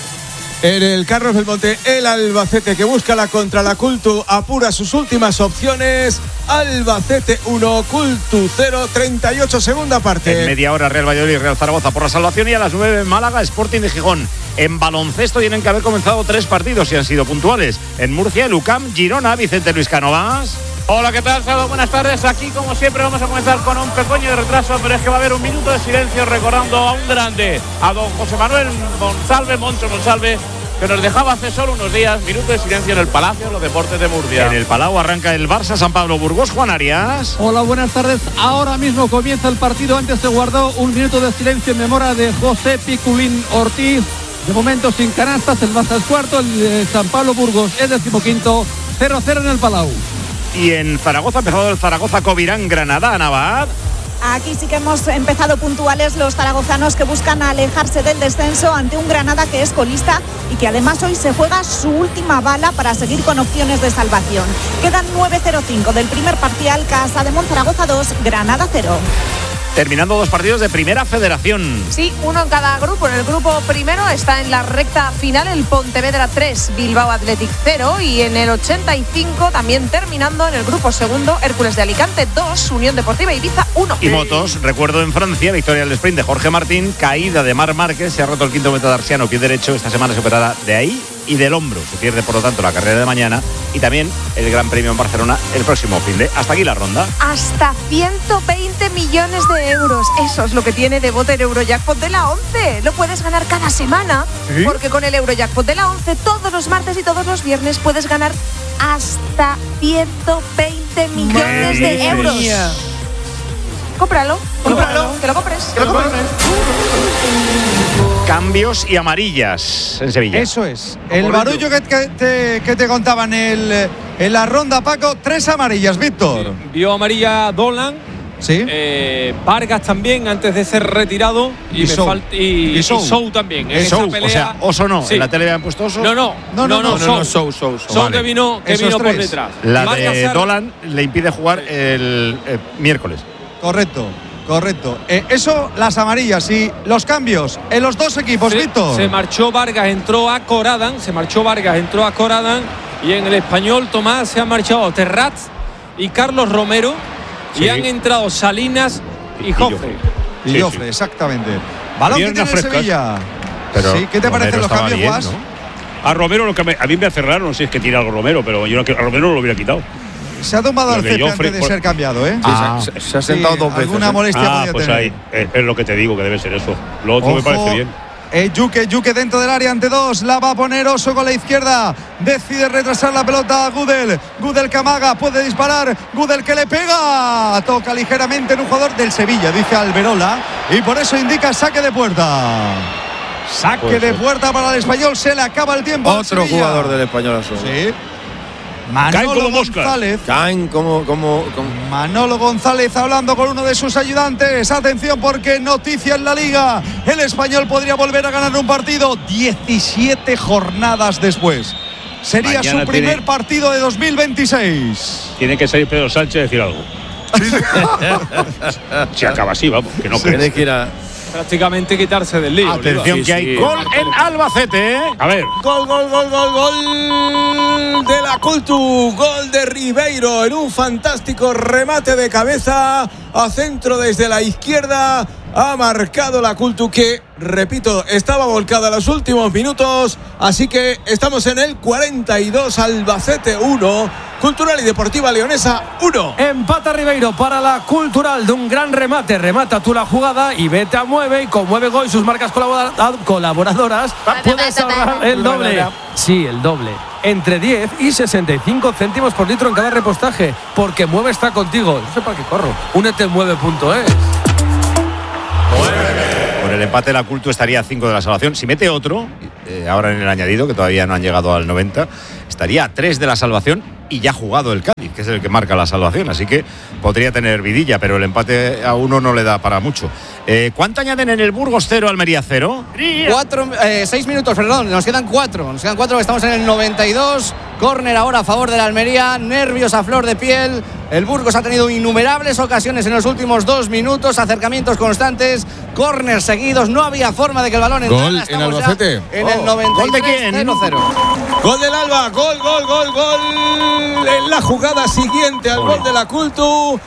En el Carlos Belmonte, el Albacete que busca la contra la Cultu apura sus últimas opciones. Albacete uno, Cultu cero, treinta y ocho, segunda parte. En media hora Real Valladolid y Real Zaragoza por la salvación, y a las nueve Málaga Sporting de Gijón. En baloncesto tienen que haber comenzado tres partidos y han sido puntuales. En Murcia, el U C A M, Girona, Vicente Luis Cánovas. Hola, ¿qué tal? Saludos, buenas tardes. Aquí, como siempre, vamos a comenzar con un pequeño retraso, pero es que va a haber un minuto de silencio recordando a un grande, a don José Manuel Monsalve, Moncho Monsalve, que nos dejaba hace solo unos días. Minuto de silencio en el Palacio de los Deportes de Murcia. En el Palau arranca el Barça San Pablo Burgos. Juan Arias. Hola, buenas tardes. Ahora mismo comienza el partido. Antes se guardó un minuto de silencio en memoria de José Piculín Ortiz. De momento sin canastas, el Barça es cuarto, el de San Pablo Burgos es decimoquinto, cero cero en el Palau. Y en Zaragoza ha empezado el Zaragoza Covirán Granada, Navad. Aquí sí que hemos empezado puntuales los zaragozanos que buscan alejarse del descenso ante un Granada que es colista y que además hoy se juega su última bala para seguir con opciones de salvación. Quedan nueve cero cinco del primer parcial. Casa de Monzaragoza dos, Granada cero. Terminando dos partidos de Primera Federación. Sí, uno en cada grupo. En el grupo primero está en la recta final el Pontevedra tres, Bilbao Athletic cero, y en el ochenta y cinco también terminando en el grupo segundo Hércules de Alicante dos, Unión Deportiva Ibiza uno. Y motos, recuerdo en Francia, victoria del sprint de Jorge Martín, caída de Marc Márquez, se ha roto el quinto metatarsiano, pie derecho, esta semana se operará de ahí y del hombro. Se pierde, por lo tanto, la carrera de mañana y también el Gran Premio en Barcelona el próximo fin de. Hasta aquí la ronda. Hasta ciento veinte millones de euros. Eso es lo que tiene de bote el Eurojackpot de la once. Lo puedes ganar cada semana, ¿sí? Porque con el Eurojackpot de la once todos los martes y todos los viernes puedes ganar hasta ciento veinte millones de euros. Mía. Cómpralo, cómpralo, que lo compres, que lo compres. Cambios y amarillas en Sevilla. Eso es. El barullo que, que, te, que te contaban en, el, en la ronda, Paco. Tres amarillas, Víctor. Sí. Vio amarilla Dolan. Sí. Eh, Vargas también antes de ser retirado. Y, y, Sou. y, y, y Sou también. En Sou, esa pelea, o sea, Oso no. Sí. ¿En la tele habían puesto Oso? No, no. No, no, no. no, no, no Sou, Sou, Sou. Sou vale. que vino, que vino por detrás. La Vargas de Dolan le impide jugar el eh, miércoles. Correcto. Correcto. Eh, eso, las amarillas y los cambios en los dos equipos, se, Víctor. Se marchó Vargas, entró a Coradan. Se marchó Vargas, entró a Coradan. Y en el Español, Tomás, se han marchado Terrats y Carlos Romero. Sí. Y han entrado Salinas y Jofre. Y sí, Jofre, sí. Exactamente. Balón que tiene Sevilla. Pero sí, ¿qué te parecen los cambios, bien, Guas? ¿no? A Romero, lo que me, a mí me hace raro, no sé si es que tira algo Romero, pero yo a Romero no lo hubiera quitado. Se ha tumbado al césped antes de por... ser cambiado, ¿eh? Ah, sí, se, se ha sentado sí, dos veces. Alguna molestia ah, podía pues tener. ahí, es, es lo que te digo, que debe ser eso. Lo otro Ojo, me parece bien. Eh, Yuke, Yuke dentro del área ante dos. La va a poner Oso con la izquierda. Decide retrasar la pelota a Gudel. Gudel Camaga puede disparar. Gudel que le pega. Toca ligeramente en un jugador del Sevilla, dice Alberola. Y por eso indica saque de puerta. Saque pues de sí. puerta para el Español. Se le acaba el tiempo. Otro jugador del Español. Sí. Manolo Caen como González. Caen como, como, como. Manolo González hablando con uno de sus ayudantes. Atención porque noticia en la Liga. El Español podría volver a ganar un partido diecisiete jornadas después. Sería Mañana su primer tiene, partido de dos mil veintiséis. Tiene que salir Pedro Sánchez a decir algo. Se acaba así, vamos, que no sí. Tiene que ir a... prácticamente quitarse del lío. Atención, sí, que hay sí. gol en Albacete. ¿eh? A ver. Gol, gol, gol, gol, gol de la Cultu. Gol de Ribeiro en un fantástico remate de cabeza a centro desde la izquierda. Ha marcado la Cultu que, repito, estaba volcada en los últimos minutos. Así que estamos en el cuarenta y dos, Albacete uno, Cultural y Deportiva Leonesa uno. Empata Ribeiro para la Cultural de un gran remate. Remata tú la jugada y vete a mueve. Y con Mueve Gol y sus marcas colabora- colaboradoras puedes ahorrar el doble. Sí, el doble. Entre diez y sesenta y cinco céntimos por litro en cada repostaje. Porque Mueve está contigo. No sé para qué corro. Únete en mueve punto es. Con el empate la Cultu estaría a cinco de la salvación. Si mete otro, eh, ahora en el añadido, que todavía no han llegado al noventa, estaría a tres de la salvación y ya ha jugado el Cádiz, que es el que marca la salvación. Así que podría tener vidilla, pero el empate a uno no le da para mucho. Eh, ¿Cuánto añaden en el Burgos cero, Almería cero? Cuatro, eh, seis minutos, perdón, nos quedan cuatro. Nos quedan cuatro, estamos en el noventa y dos. Córner ahora a favor de la Almería, nervios a flor de piel. El Burgos ha tenido innumerables ocasiones en los últimos dos minutos, acercamientos constantes, córner seguidos, no había forma de que el balón entrara. Gol en Albacete. En el noventa y tres, ¿Gol de quién? cero cero. Gol del Alba, gol, gol, gol, gol. En la jugada siguiente al gol de la Cultu,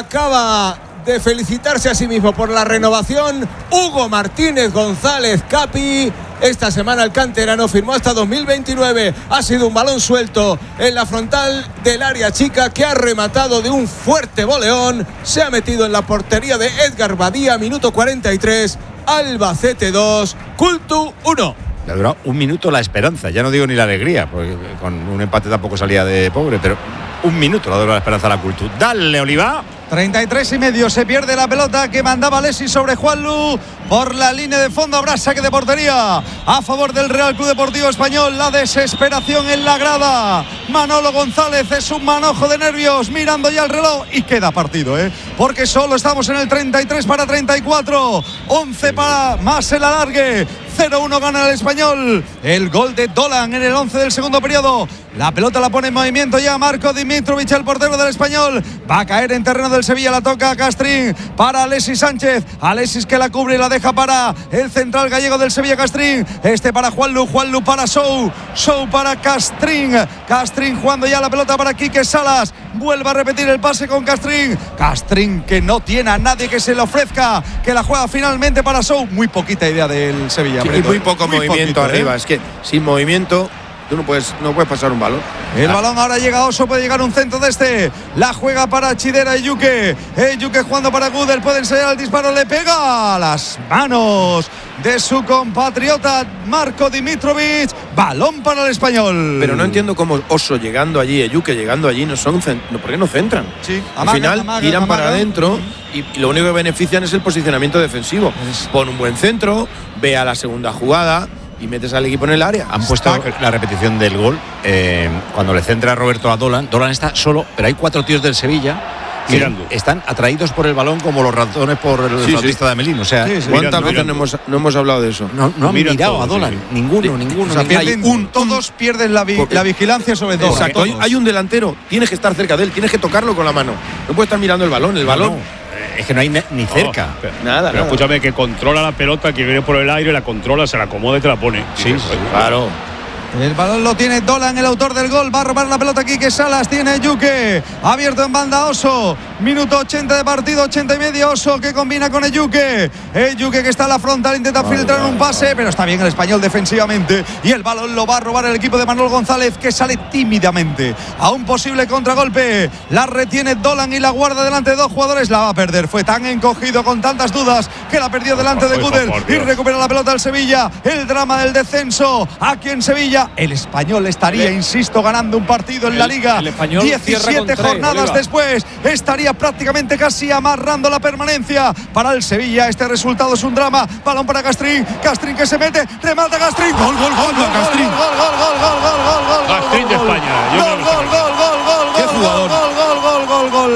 acaba de felicitarse a sí mismo por la renovación Hugo Martínez González Capi. Esta semana el canterano firmó hasta dos mil veintinueve. Ha sido un balón suelto en la frontal del área chica que ha rematado de un fuerte voleón. Se ha metido en la portería de Edgar Badía, minuto cuarenta y tres. Albacete dos, Cultu uno. Le ha durado un minuto la esperanza, ya no digo ni la alegría, porque con un empate tampoco salía de pobre, pero un minuto le ha durado la esperanza a la Cultu. Dale, Oliva. treinta y tres y medio, se pierde la pelota que mandaba Alexis sobre Juanlu por la línea de fondo. Habrá saque de portería a favor del Real Club Deportivo Español. La desesperación en la grada. Manolo González es un manojo de nervios, mirando ya el reloj y queda partido, ¿eh? Porque solo estamos en el treinta y tres para treinta y cuatro, once para más el alargue. cero uno gana el Español. El gol de Dolan en el once del segundo periodo. La pelota la pone en movimiento ya Marco Dimitrovic, el portero del Español. Va a caer en terreno del Sevilla, la toca a Castrín para Alexis Sánchez. Alexis que la cubre y la deja para el central gallego del Sevilla, Castrín. Este para Juanlu, Juanlu para Sou, Sou para Castrín. Castrín jugando ya la pelota para Quique Salas. Vuelve a repetir el pase con Castrín. Castrín que no tiene a nadie que se le ofrezca, que la juega finalmente para Sou. Muy poquita idea del Sevilla. Sí, y muy poco muy movimiento poquito, arriba. ¿eh? Es que sin movimiento tú no puedes, no puedes pasar un balón. El ah. balón ahora llega a Oso, puede llegar un centro de este. La juega para Chidera y Yuke. Yuke jugando para Gudel, puede ensayar el disparo, le pega a las manos de su compatriota Marco Dimitrovic. Balón para el Español. Pero no entiendo cómo Oso llegando allí, Yuke llegando allí, no son, ¿por qué no centran? Sí, amaga, al final amaga, tiran amaga. para adentro y, y lo único que benefician es el posicionamiento defensivo. Pon un buen centro, ve a la segunda jugada y metes al equipo en el área. Han puesto está. la repetición del gol eh, cuando le centra Roberto a Dolan. Dolan está solo, pero hay cuatro tíos del Sevilla que mirando. Están atraídos por el balón como los ratones por el sí, flautista sí. de Amelín. O sea, sí, sí, ¿cuántas veces no hemos, no hemos hablado de eso? No, no han mirado todos, a Dolan. Sí. Ninguno, sí. ninguno. O sea, pierden, un, todos pierden la, vi, la vigilancia sobre Dolan. Exacto. Hay, hay un delantero, tienes que estar cerca de él, tienes que tocarlo con la mano. No puedes estar mirando el balón. El balón. No, no. Es que no hay ni cerca. No, pero, nada. Pero nada. Escúchame, que controla la pelota, que viene por el aire, la controla, se la acomoda y te la pone. Sí, sí, claro. El balón lo tiene Dolan, el autor del gol. Va a robar la pelota aquí que Salas tiene Yuke. Abierto en banda Oso. Minuto ochenta de partido, ochenta y medio. Oso que combina con Eyuke. Eyuke que está a la frontal, intenta vale, filtrar vale. un pase, pero está bien el Español defensivamente. Y el balón lo va a robar el equipo de Manuel González, que sale tímidamente a un posible contragolpe. La retiene Dolan y la guarda delante de dos jugadores. La va a perder. Fue tan encogido con tantas dudas que la perdió delante de Gudel. Y recupera la pelota el Sevilla. El drama del descenso aquí en Sevilla. El Español estaría, el, insisto, ganando un partido en el, la Liga. diecisiete jornadas tres, después estaría prácticamente casi amarrando la permanencia para el Sevilla. Este resultado es un drama. Balón para Castrín. Castrín que se mete. Remata Castrín. Gol, gol, gol, gol, Castrín. Gol, gol, gol, gol, gol, gol, gol. Castrín de España. Gol, gol, gol, gol, gol. Qué jugador. Gol, gol, gol, gol, gol.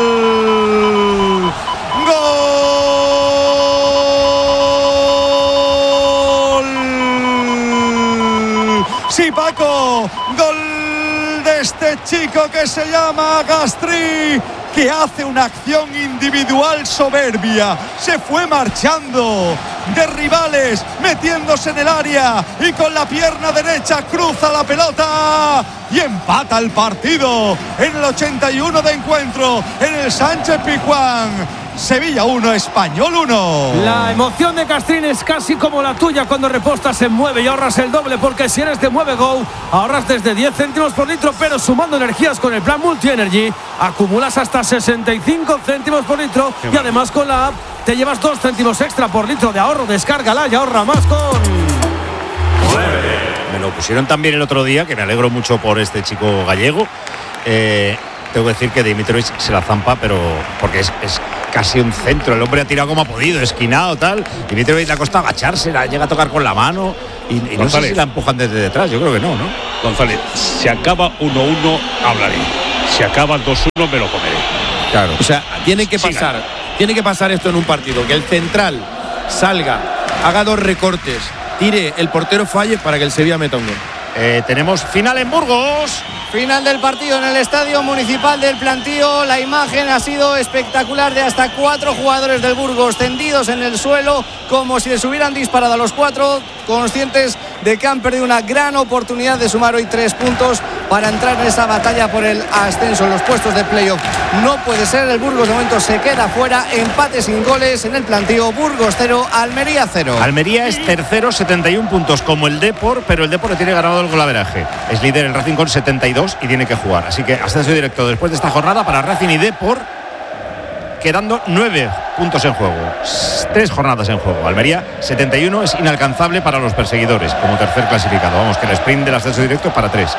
Gol. Sí, Paco, gol de este chico que se llama Castrín. que hace una acción individual soberbia. Se fue marchando de rivales, metiéndose en el área y con la pierna derecha cruza la pelota y empata el partido en el ochenta y uno de encuentro en el Sánchez Pizjuán. Sevilla uno, Español uno. La emoción de Castrín es casi como la tuya cuando repostas en Mueve y ahorras el doble, porque si eres de Mueve Go ahorras desde diez céntimos por litro, pero sumando energías con el plan Multi Energy acumulas hasta sesenta y cinco céntimos por litro. Qué y mal. Además con la app te llevas dos céntimos extra por litro de ahorro. Descárgala y ahorra más con Mueve. Me lo pusieron también el otro día, que me alegro mucho por este chico gallego. Eh, tengo que decir que Dimitrovic se la zampa, pero porque es, es casi un centro. El hombre ha tirado como ha podido, esquinado, tal. Dimitrovic le ha costado agacharse, la llega a tocar con la mano. Y, y no sé si la empujan desde detrás, yo creo que no, ¿no? González, si acaba uno uno, hablaré. Si acaba dos uno, me lo comeré. Claro. O sea, tiene que pasar, tiene que pasar esto en un partido, que el central salga, haga dos recortes, tire, el portero falle para que el Sevilla meta un gol. Eh, tenemos final en Burgos. Final del partido en el Estadio Municipal del Plantío. La imagen ha sido espectacular, de hasta cuatro jugadores del Burgos tendidos en el suelo como si les hubieran disparado a los cuatro, conscientes de que han perdido una gran oportunidad de sumar hoy tres puntos para entrar en esa batalla por el ascenso en los puestos de playoff. No puede ser, el Burgos de momento se queda fuera. Empate sin goles en el Plantío. Burgos cero, Almería cero. Almería es tercero, setenta y uno puntos como el Depor, pero el Depor le tiene ganado el golaveraje. Es líder el Racing con setenta y dos y tiene que jugar. Así que ascenso directo después de esta jornada para Racing y Depor, quedando nueve puntos en juego. Tres jornadas en juego. Almería setenta y uno es inalcanzable para los perseguidores como tercer clasificado. Vamos, que el sprint del ascenso directo es para tres.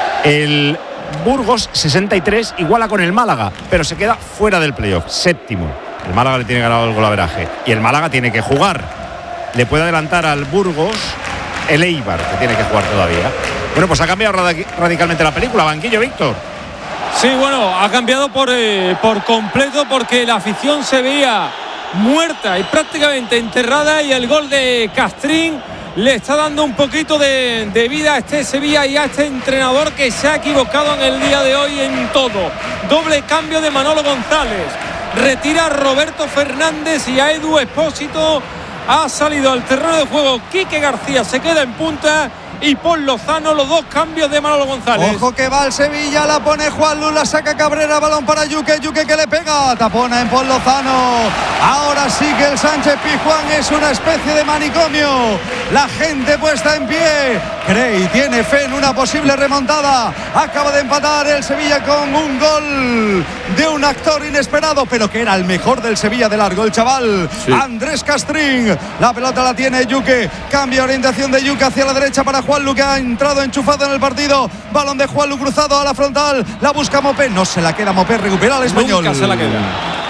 El Burgos sesenta y tres iguala con el Málaga, pero se queda fuera del playoff, séptimo. El Málaga le tiene ganado el golaveraje y el Málaga tiene que jugar. Le puede adelantar al Burgos el Eibar, que tiene que jugar todavía. Bueno, pues ha cambiado radicalmente la película. Banquillo, Víctor. Sí, bueno, ha cambiado por, eh, por completo, porque la afición se veía muerta y prácticamente enterrada, y el gol de Castrín le está dando un poquito de, de vida a este Sevilla y a este entrenador que se ha equivocado en el día de hoy en todo. Doble cambio de Manolo González, retira a Roberto Fernández y a Edu Expósito. Ha salido al terreno de juego Quique García, se queda en punta, y Paul Lozano, los dos cambios de Manolo González. Ojo que va el Sevilla, la pone Juan Luz, la saca Cabrera, balón para Yuque, Yuque que le pega, tapona en Paul Lozano. Ahora sí que el Sánchez Pizjuán es una especie de manicomio. La gente puesta en pie, cree y tiene fe en una posible remontada. Acaba de empatar el Sevilla con un gol de un actor inesperado, pero que era el mejor del Sevilla de largo, el chaval sí. Andrés Castrín. La pelota la tiene Yuque, cambia orientación de Yuque hacia la derecha para Juanlu, que ha entrado enchufado en el partido. Balón de Juanlu cruzado a la frontal, la busca Mopé, no se la queda Mopé, recupera al Español. Nunca se la queda.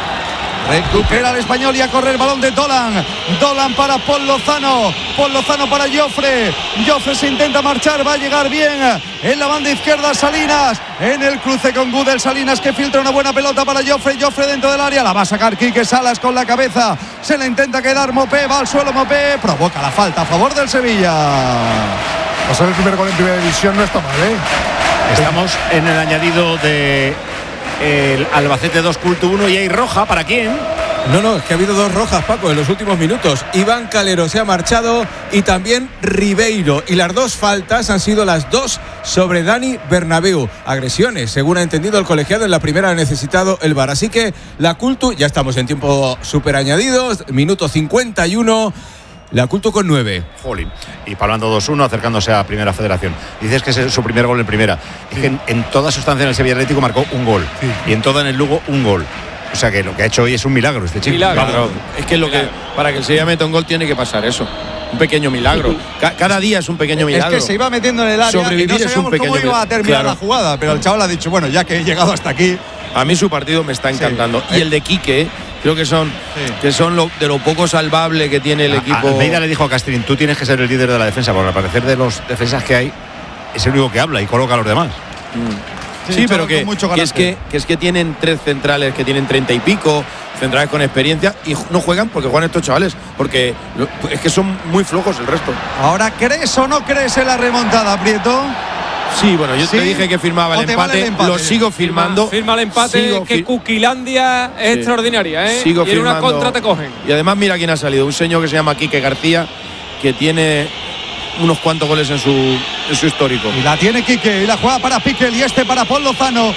Recupera el Español y a correr el balón de Dolan. Dolan para Paul Lozano. Paul Lozano para Jofre. Jofre se intenta marchar, va a llegar bien en la banda izquierda Salinas. En el cruce con Gudel, Salinas que filtra una buena pelota para Jofre. Jofre dentro del área, la va a sacar Quique Salas con la cabeza. Se la intenta quedar Mopé, va al suelo Mopé. Provoca la falta a favor del Sevilla. Pasar el primer gol en primera división no está mal, ¿eh? Estamos en el añadido de el Albacete dos, Culto uno, y hay roja. ¿Para quién? No, no, es que ha habido dos rojas, Paco, en los últimos minutos. Iván Calero se ha marchado y también Ribeiro. Y las dos faltas han sido las dos sobre Dani Bernabéu. Agresiones, según ha entendido el colegiado. En la primera ha necesitado el V A R. Así que la Cultu, ya estamos en tiempo súper añadidos, minuto cincuenta y uno. La Cultu con nueve. Jolín. Y Palmando dos uno, acercándose a Primera Federación. Dices que es su primer gol en Primera. Es que en, en toda su estancia en el Sevilla Atlético marcó un gol. Sí. Y en toda en el Lugo un gol. O sea que lo que ha hecho hoy es un milagro este chico. Milagro. Claro. Es que lo que para que el Sevilla meta un gol tiene que pasar eso. Un pequeño milagro. Ca- cada día es un pequeño milagro. Es que se iba metiendo en el área. Sobrevivir y no es un pequeño cómo iba a terminar claro. la jugada, pero el chaval ha dicho, bueno, ya que he llegado hasta aquí. A mí su partido me está encantando. Sí. Y el de Quique, creo que son, sí. que son lo, de lo poco salvable que tiene el a, equipo. Almeida le dijo a Castrín, tú tienes que ser el líder de la defensa, porque al parecer de los defensas que hay es el único que habla y coloca a los demás. Mm. Sí, sí, pero que, que, es que, que es que tienen tres centrales que tienen treinta y pico, centrales con experiencia, y no juegan porque juegan estos chavales, porque es que son muy flojos el resto. Ahora, ¿crees o no crees en la remontada, Prieto? Sí, bueno, yo ¿Sí? te dije que firmaba el ¿O te empate, vale el empate? lo sigo firmando. Firma el empate, Sigo que fir- Cuquilandia es Sí. extraordinaria, ¿eh? Sigo y en una firmando. contra te cogen. Y además mira quién ha salido, un señor que se llama Quique García, que tiene unos cuantos goles en su, en su histórico. Y la tiene Quique, y la juega para Piquel, y este para Paul Lozano.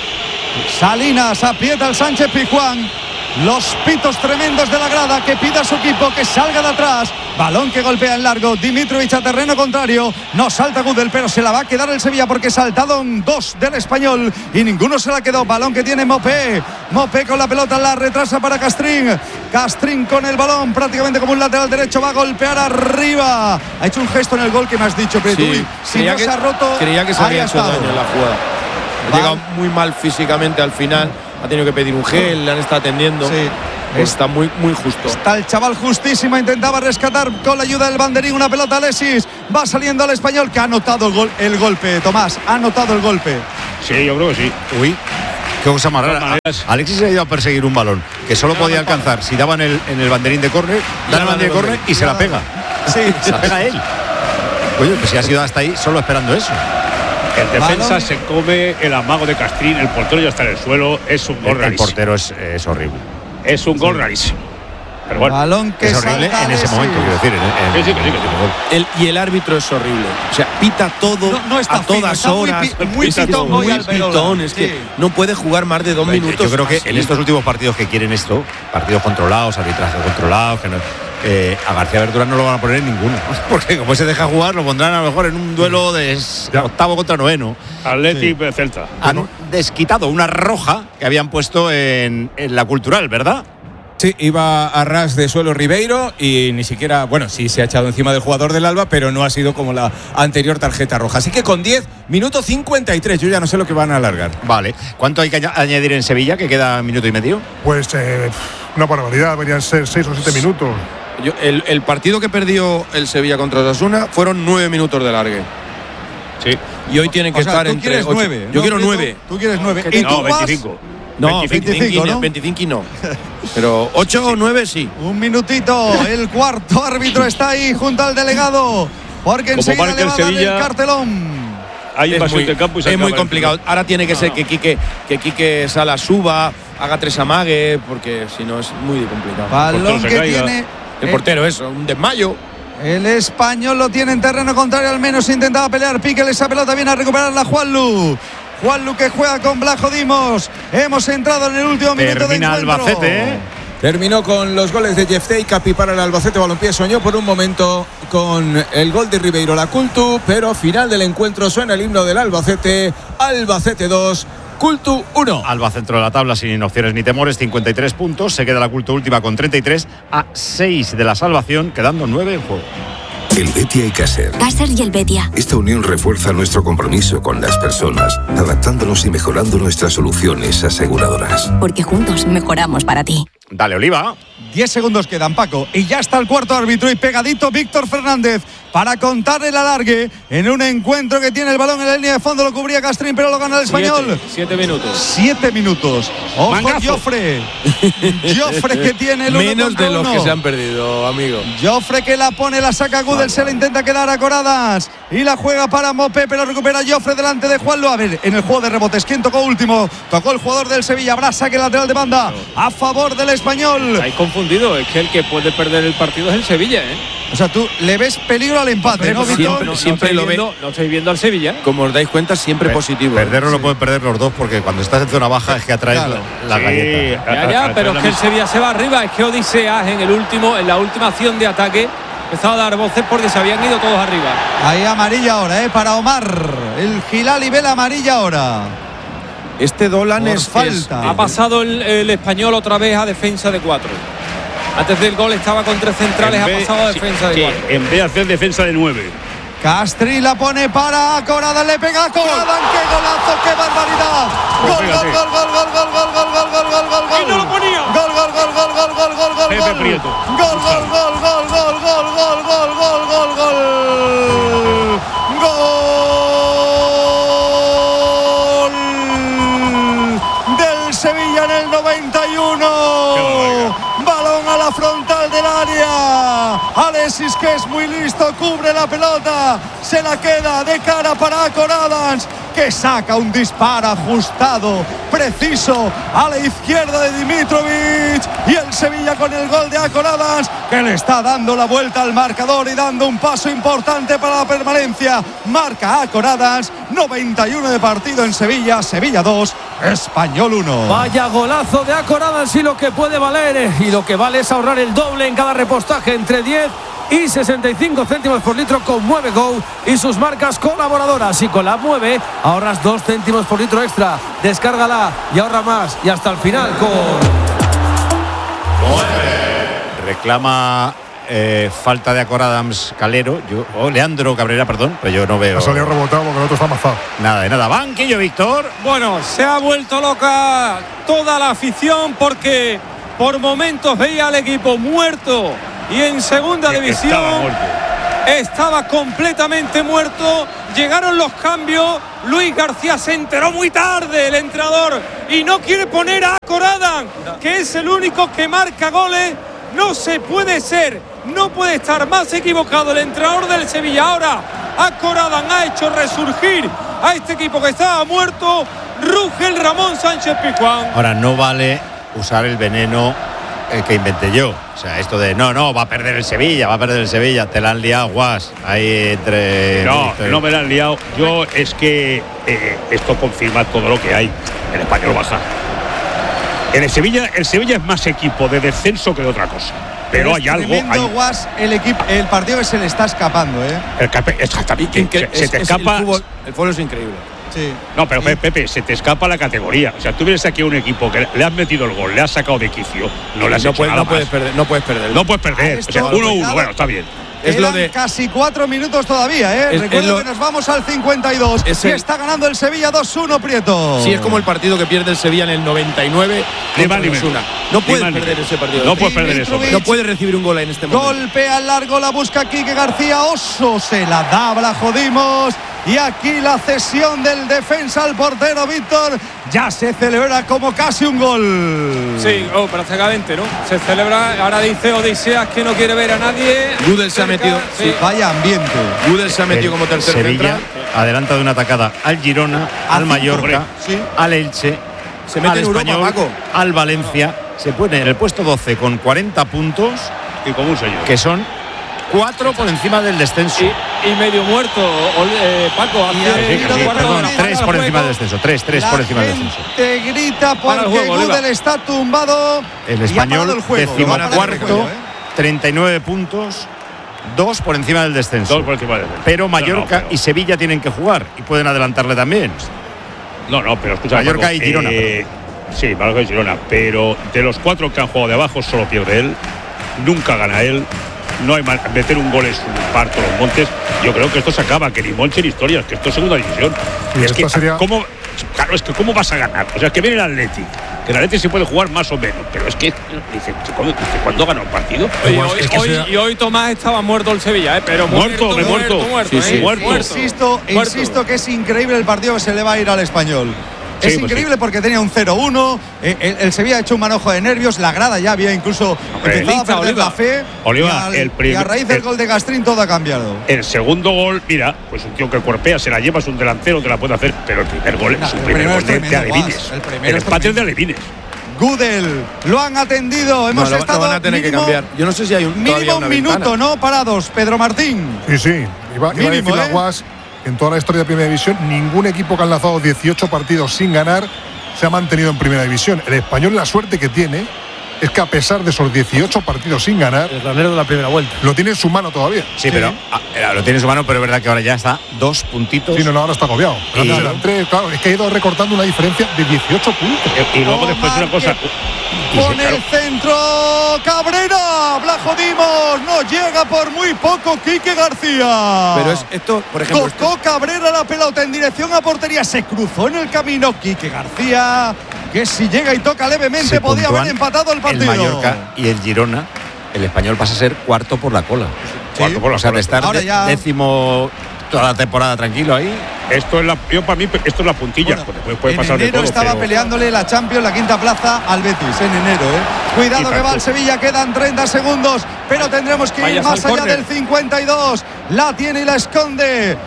Salinas aprieta al Sánchez Pizjuán. Los pitos tremendos de la grada que pide a su equipo que salga de atrás. Balón que golpea en largo. Dimitrovic a terreno contrario. No salta Gudel, pero se la va a quedar el Sevilla porque saltaron dos del Español y ninguno se la quedó. Balón que tiene Mopé. Mopé con la pelota, la retrasa para Castrín. Castrín con el balón prácticamente como un lateral derecho. Va a golpear arriba. Ha hecho un gesto en el gol que me has dicho, pero Sí, si creía no que- se ha roto, Creía que se ahí había ha hecho estado. daño en la jugada. Ha llegado muy mal físicamente al final. Ha tenido que pedir un gel, le han estado atendiendo. Sí. Pues está muy, muy justo. Está el chaval justísimo, intentaba rescatar con la ayuda del banderín una pelota. Alexis va saliendo al Español, que ha anotado el, gol, el golpe. Tomás, ha anotado el golpe. Sí, yo creo que sí. Uy, qué cosa más rara. Alexis se ha ido a perseguir un balón que solo podía alcanzar si daban el, en el banderín de córner, dan el banderín de córner y se la pega. Sí, se la pega él. Oye, pues si ha sido hasta ahí solo esperando eso. El defensa Balón. se come el amago de Castrín, el portero ya está en el suelo, es un gol El, el rarísimo. portero es, es horrible. Es un gol rarísimo. Pero bueno, balón que es horrible salta en ese Alexis. momento, quiero decir. En, en- Sí, sí, que sí, que sí. El, y el árbitro es horrible. O sea, pita todo No, no está a todas fino, está muy horas. pi- muy Pita pitón todo, hoy muy Alberola. pitón. Es Sí. que no puede jugar más de dos Yo- minutos. Yo creo que así. en estos últimos partidos que quieren esto, partidos controlados, arbitraje controlado, que no- eh, a García Verdurán no lo van a poner en ninguno. Porque como se deja jugar, lo pondrán a lo mejor en un duelo de s- octavo contra noveno. Atleti Celta. Han desquitado una roja que habían puesto en, en la Cultural, ¿verdad? Sí, iba a ras de suelo Ribeiro y ni siquiera, bueno, sí se ha echado encima del jugador del Alba, pero no ha sido como la anterior tarjeta roja. Así que con diez, minuto cincuenta y tres, yo ya no sé lo que van a alargar. Vale. ¿Cuánto hay que añ- añadir en Sevilla, que queda minuto y medio? Pues eh, una barbaridad, deberían ser seis o siete minutos. Yo- el, el partido que perdió el Sevilla contra Osasuna fueron nueve minutos de largue. Sí. Y hoy tienen que O sea, estar tú entre quieres ocho. nueve. Yo ¿no, quiero Prieto? nueve. Tú quieres nueve. ¿Y No, tú vas? veinticinco. No, veinticinco. veinticinco, ¿no? no. veinticinco no. Pero ocho o nueve sí. Un minutito. El cuarto árbitro está ahí junto al delegado. Porque Como enseguida marca le el va a dar el Sevilla, cartelón. Hay Es invasión muy, de campo y se es muy acaba el complicado. fútbol. Ahora tiene que ser No. que Quique, que Quique Sala suba, haga tres amagues, porque si no es muy complicado. Balón se que caiga. tiene El portero, eso, un desmayo. el español, lo tiene en terreno contrario, al menos intentaba pelear. Piquel, esa pelota viene a recuperarla Juanlu. Juanlu que juega con Blajo Dimos. Hemos entrado en el último minuto de Termina encuentro. Albacete, ¿eh? Terminó con los goles de Jeff Capi para el Albacete Balompié. Soñó por un momento con el gol de Ribeiro la Cultu, pero final del encuentro suena el himno del Albacete. Albacete dos, Cultu uno. Alba centro de la tabla sin opciones ni temores, cincuenta y tres puntos. Se queda la Culto última con treinta y tres a seis de la salvación, quedando nueve en juego. El Betia y Caser. Caser y el Betia. Esta unión refuerza nuestro compromiso con las personas, adaptándonos y mejorando nuestras soluciones aseguradoras. Porque juntos mejoramos para ti. Dale, Oliva. Diez segundos quedan, Paco. Y ya está el cuarto árbitro y pegadito Víctor Fernández para contar el alargue en un encuentro que tiene el balón en la línea de fondo. Lo cubría Castrín, pero lo gana el español. Siete, siete minutos. Siete minutos. Ojo, Mangazo. Joffre. Joffre que tiene el uno Menos contra de los uno. que se han perdido, amigo. Joffre que la pone, la saca Gudel, se la intenta quedar a Coradas y la juega para Mopé, pero recupera Joffre delante de Juanlo. A ver, en el juego de rebotes, ¿quién tocó último? Tocó el jugador del Sevilla, Brasa, que lateral de banda a favor del español. Estáis confundidos, es que el que puede perder el partido es el Sevilla, ¿eh? O sea, tú le ves peligro al empate, ¿no, Siempre- Víctor? No, siempre no lo estoy ve. viendo, no estoy viendo al Sevilla. Como os dais cuenta, siempre Per- positivo. Perderlo lo pueden perder los dos porque cuando estás en zona baja es que atraes Claro. la, la Sí, galleta. a- Ya, a- ya, a- pero a- es que el Sevilla se va arriba. Es que Odiseas en el último, en la última acción de ataque empezaba a dar voces porque se habían ido todos arriba. Ahí amarilla ahora, ¿eh? Para Omar. El Gilal y ve la amarilla ahora. Este Dolan Por es falta. Ha pasado el, el español otra vez a defensa de cuatro. Antes del gol estaba con tres centrales, En ha vez- pasado a sí, defensa de sí, cuatro. en vez de hacer defensa de nueve. Castri la pone para Corada, le pega a Corada. ¡Qué golazo, qué barbaridad! Gol, gol, fíjate. gol, gol, gol, gol, gol, gol, gol, gol, gol, gol, gol. ¡Y no lo ponía! Gol, gol, gol, gol, gol, gol, gol, gol, Pepe gol. Prieto. Gol, gol, gol, gol, gol, gol, gol, gol, gol, gol, gol. Gol del Sevilla en el noventa y uno. Balón a la frontal del área. Alexis, que es muy listo, cubre la pelota, se la queda de cara para Coradans, que que saca un disparo ajustado, preciso, a la izquierda de Dimitrovic. Y el Sevilla con el gol de Akor Adams, que le está dando la vuelta al marcador y dando un paso importante para la permanencia. Marca Akor Adams, noventa y uno de partido en Sevilla. Sevilla dos, Español uno. Vaya golazo de Akor Adams, y lo que puede valer, y lo que vale es ahorrar el doble en cada repostaje, entre diez y sesenta y cinco céntimos por litro con Mueve Go y sus marcas colaboradoras. Y con la Mueve ahorras dos céntimos por litro extra. Descárgala y ahorra más. Y hasta el final con reclama eh, falta de Akor Adams Calero, yo, o oh, Leandro Cabrera, perdón, pero yo no veo. Ha salido rebotado porque el otro está amazado. Nada de nada. Banquillo, Víctor. Bueno, se ha vuelto loca toda la afición porque por momentos veía al equipo muerto y en segunda división estaba, estaba completamente muerto. Llegaron los cambios. Luis García se enteró muy tarde, el entrenador, y no quiere poner a Akor Adams, que es el único que marca goles. No se puede ser, no puede estar más equivocado el entrenador del Sevilla. Ahora Akor Adams ha hecho resurgir a este equipo que estaba muerto. Ruge el Ramón Sánchez Pizjuán. Ahora no vale usar el veneno el que inventé yo. O sea, esto de no, no, va a perder el Sevilla, va a perder el Sevilla. Te la han liado, guas. Ahí entre. No, entre... no me la han liado. Yo es que eh, esto confirma todo lo que hay. El Español baja. En el Sevilla, el Sevilla es más equipo de descenso que de otra cosa. Pero, pero hay algo. Hay... Guas, el equipo, el partido que se le está escapando, ¿eh? El cape, exactamente. Se, es, se te es escapa. El fútbol, el fútbol es increíble. Sí. No, pero sí. Pepe, se te escapa la categoría. O sea, tú vienes aquí a un equipo que le has metido el gol, le has sacado de quicio, no le has no hecho puedes, nada no puedes más. perder, no puedes perder. No puedes perder. O sea, uno uno, bueno, está bien. Es lo de casi cuatro minutos todavía, ¿eh? Es, Recuerdo es lo, que nos vamos al cincuenta y dos. Es y el, está ganando el Sevilla dos uno, Prieto. Sí, es como el partido que pierde el Sevilla en el noventa y nueve. No puedes perder ese partido. No puedes perder eso. No puedes recibir un gol en este momento. Golpea al largo, la busca Quique García. Oso se la da, la jodimos. Y aquí la cesión del defensa al portero Víctor ya se celebra como casi un gol. Sí, oh, prácticamente, ¿no? Se celebra, ahora dice Odiseas que no quiere ver a nadie. Gudel se ha metido. Sí. Vaya ambiente. Gudel se ha metido como tercer Sevilla central. adelanta de una atacada al Girona, al Mallorca, sí. al Elche, se mete al en Español, Europa, Paco. al Valencia. Se pone en el puesto doce con cuarenta puntos y como un señor. Que son cuatro por encima del descenso. Y, y medio muerto, eh, Paco. Hace sí, sí, sí, perdón, tres por encima del descenso. Tres, tres por encima del descenso. Te grita porque Gudel está tumbado. El Español, decimocuarto, treinta y nueve puntos. Dos por encima del descenso. Dos por encima del descenso. Pero Mallorca no, no, pero... y Sevilla tienen que jugar y pueden adelantarle también. No, no, pero escucha. Mallorca Paco, y Girona. Eh, sí, Mallorca y Girona. Pero de los cuatro que han jugado de abajo, solo pierde él. Nunca gana él. No hay mal, meter un gol es un parto los montes. Yo creo que esto se acaba, que ni Monche ni historias, que esto es segunda división. Y es que sería... ¿cómo, claro, es que cómo vas a ganar. O sea, que viene el Atleti, que el Atleti se puede jugar más o menos, pero es que dice, ¿cuándo, cuando gana un partido? Y hoy, es que hoy, sea... y hoy Tomás estaba muerto el Sevilla, ¿eh? Pero muerto, muerto, me muerto, muerto, muerto, sí, sí. ¿eh? muerto. Insisto, muerto. insisto que es increíble el partido que se le va a ir al Español. Sí, es pues increíble sí. porque tenía un cero uno, eh, el, el Sevilla ha hecho un manojo de nervios, la grada ya había incluso Hombre, empezado a perder Oliva. la fe. Oliva, y, al, el primer, y a raíz del el, gol de Gastrín todo ha cambiado. El segundo gol, mira, pues un tío que cuerpea, se la lleva, es un delantero, te la puede hacer, pero el primer gol no, es un el primer gol de, de El, Alevines. El empate es de Alevines. Gudel, lo han atendido, hemos no, lo, estado lo van a tener mínimo, que cambiar. Yo no sé si hay un mínimo una un minuto, ventana. ¿no? Parados, Pedro Martín. Sí, sí. Iba, mínimo, iba a decir ¿eh? la Guas, en toda la historia de Primera División, ningún equipo que ha lanzado dieciocho partidos sin ganar se ha mantenido en Primera División. El Español, la suerte que tiene es que a pesar de esos dieciocho partidos sin ganar, el granero de la primera vuelta lo tiene en su mano todavía. Sí, sí. pero a, lo tiene en su mano, pero es verdad que ahora ya está dos puntitos. Sí, no, no, ahora está agobiado. Y, tres, claro, es que ha ido recortando una diferencia de dieciocho puntos. Y, y luego oh, después una cosa. Con el centro, Cabrera, Blajodimos, no llega por muy poco Quique García. Pero es esto, por ejemplo. Tocó esto... Cabrera la pelota en dirección a portería, se cruzó en el camino Quique García, que si llega y toca levemente se podía haber empatado el partido. El Mallorca y el Girona, el Español pasa a ser cuarto por la cola. Sí. Cuarto por la, o sea, de estar de, ya... décimo toda la temporada tranquilo ahí. Esto es la, yo para mí esto es la puntilla. Bueno, puede, puede en pasar enero de todo, estaba pero... peleándole la Champions, la quinta plaza al Betis en enero. ¿eh? Cuidado que va el Sevilla, quedan treinta segundos, pero tendremos que ir más allá del cincuenta y dos. La tiene y la esconde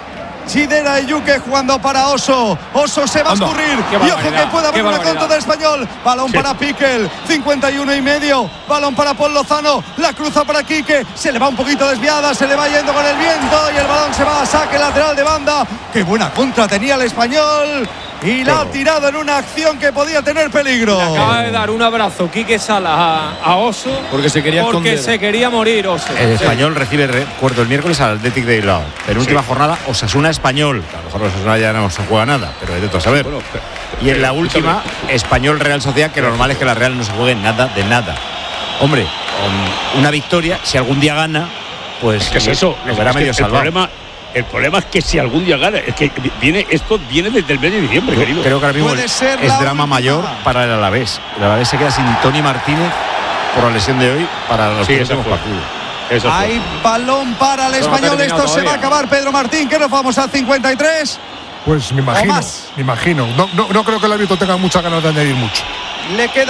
Chidera y Yuque jugando para Oso. Oso se va a escurrir. Y ojo que puede haber una contra del Español. Balón sí. para Piquel. cincuenta y uno y medio. Balón para Paul Lozano. La cruza para Quique. Se le va un poquito desviada. Se le va yendo con el viento. Y el balón se va a saque lateral de banda. Qué buena contra tenía el Español. Y la ha tirado en una acción que podía tener peligro. Le acaba de dar un abrazo Quique Salas a, a Oso. Porque se quería Porque esconder. se quería morir Oso. El Español recibe recuerdo el miércoles al Athletic de Bilbao. Penúltima sí. jornada, Osasuna Español. A lo mejor Osasuna ya no se juega nada, pero de todo a saber. Bueno, pero, y en la última, Español Real Sociedad, que lo normal es que la Real no se juegue nada de nada. Hombre, con una victoria, si algún día gana, pues ¿qué es eso? Lo verá es medio el salvado. Problema, el problema es que si algún día gana, es que viene esto viene desde el mes de diciembre, Yo querido. Creo que ahora mismo es, es drama última. mayor para el Alavés. El Alavés se queda sin Tony Martínez por la lesión de hoy para los sí, próximos partidos. Eso Hay fue. balón para el Eso Español. No Esto todavía. se va a acabar, Pedro Martín. ¿Qué nos vamos al cincuenta y tres? Pues me imagino. Me imagino. No, no, no creo que el árbitro tenga muchas ganas de añadir mucho. Le queda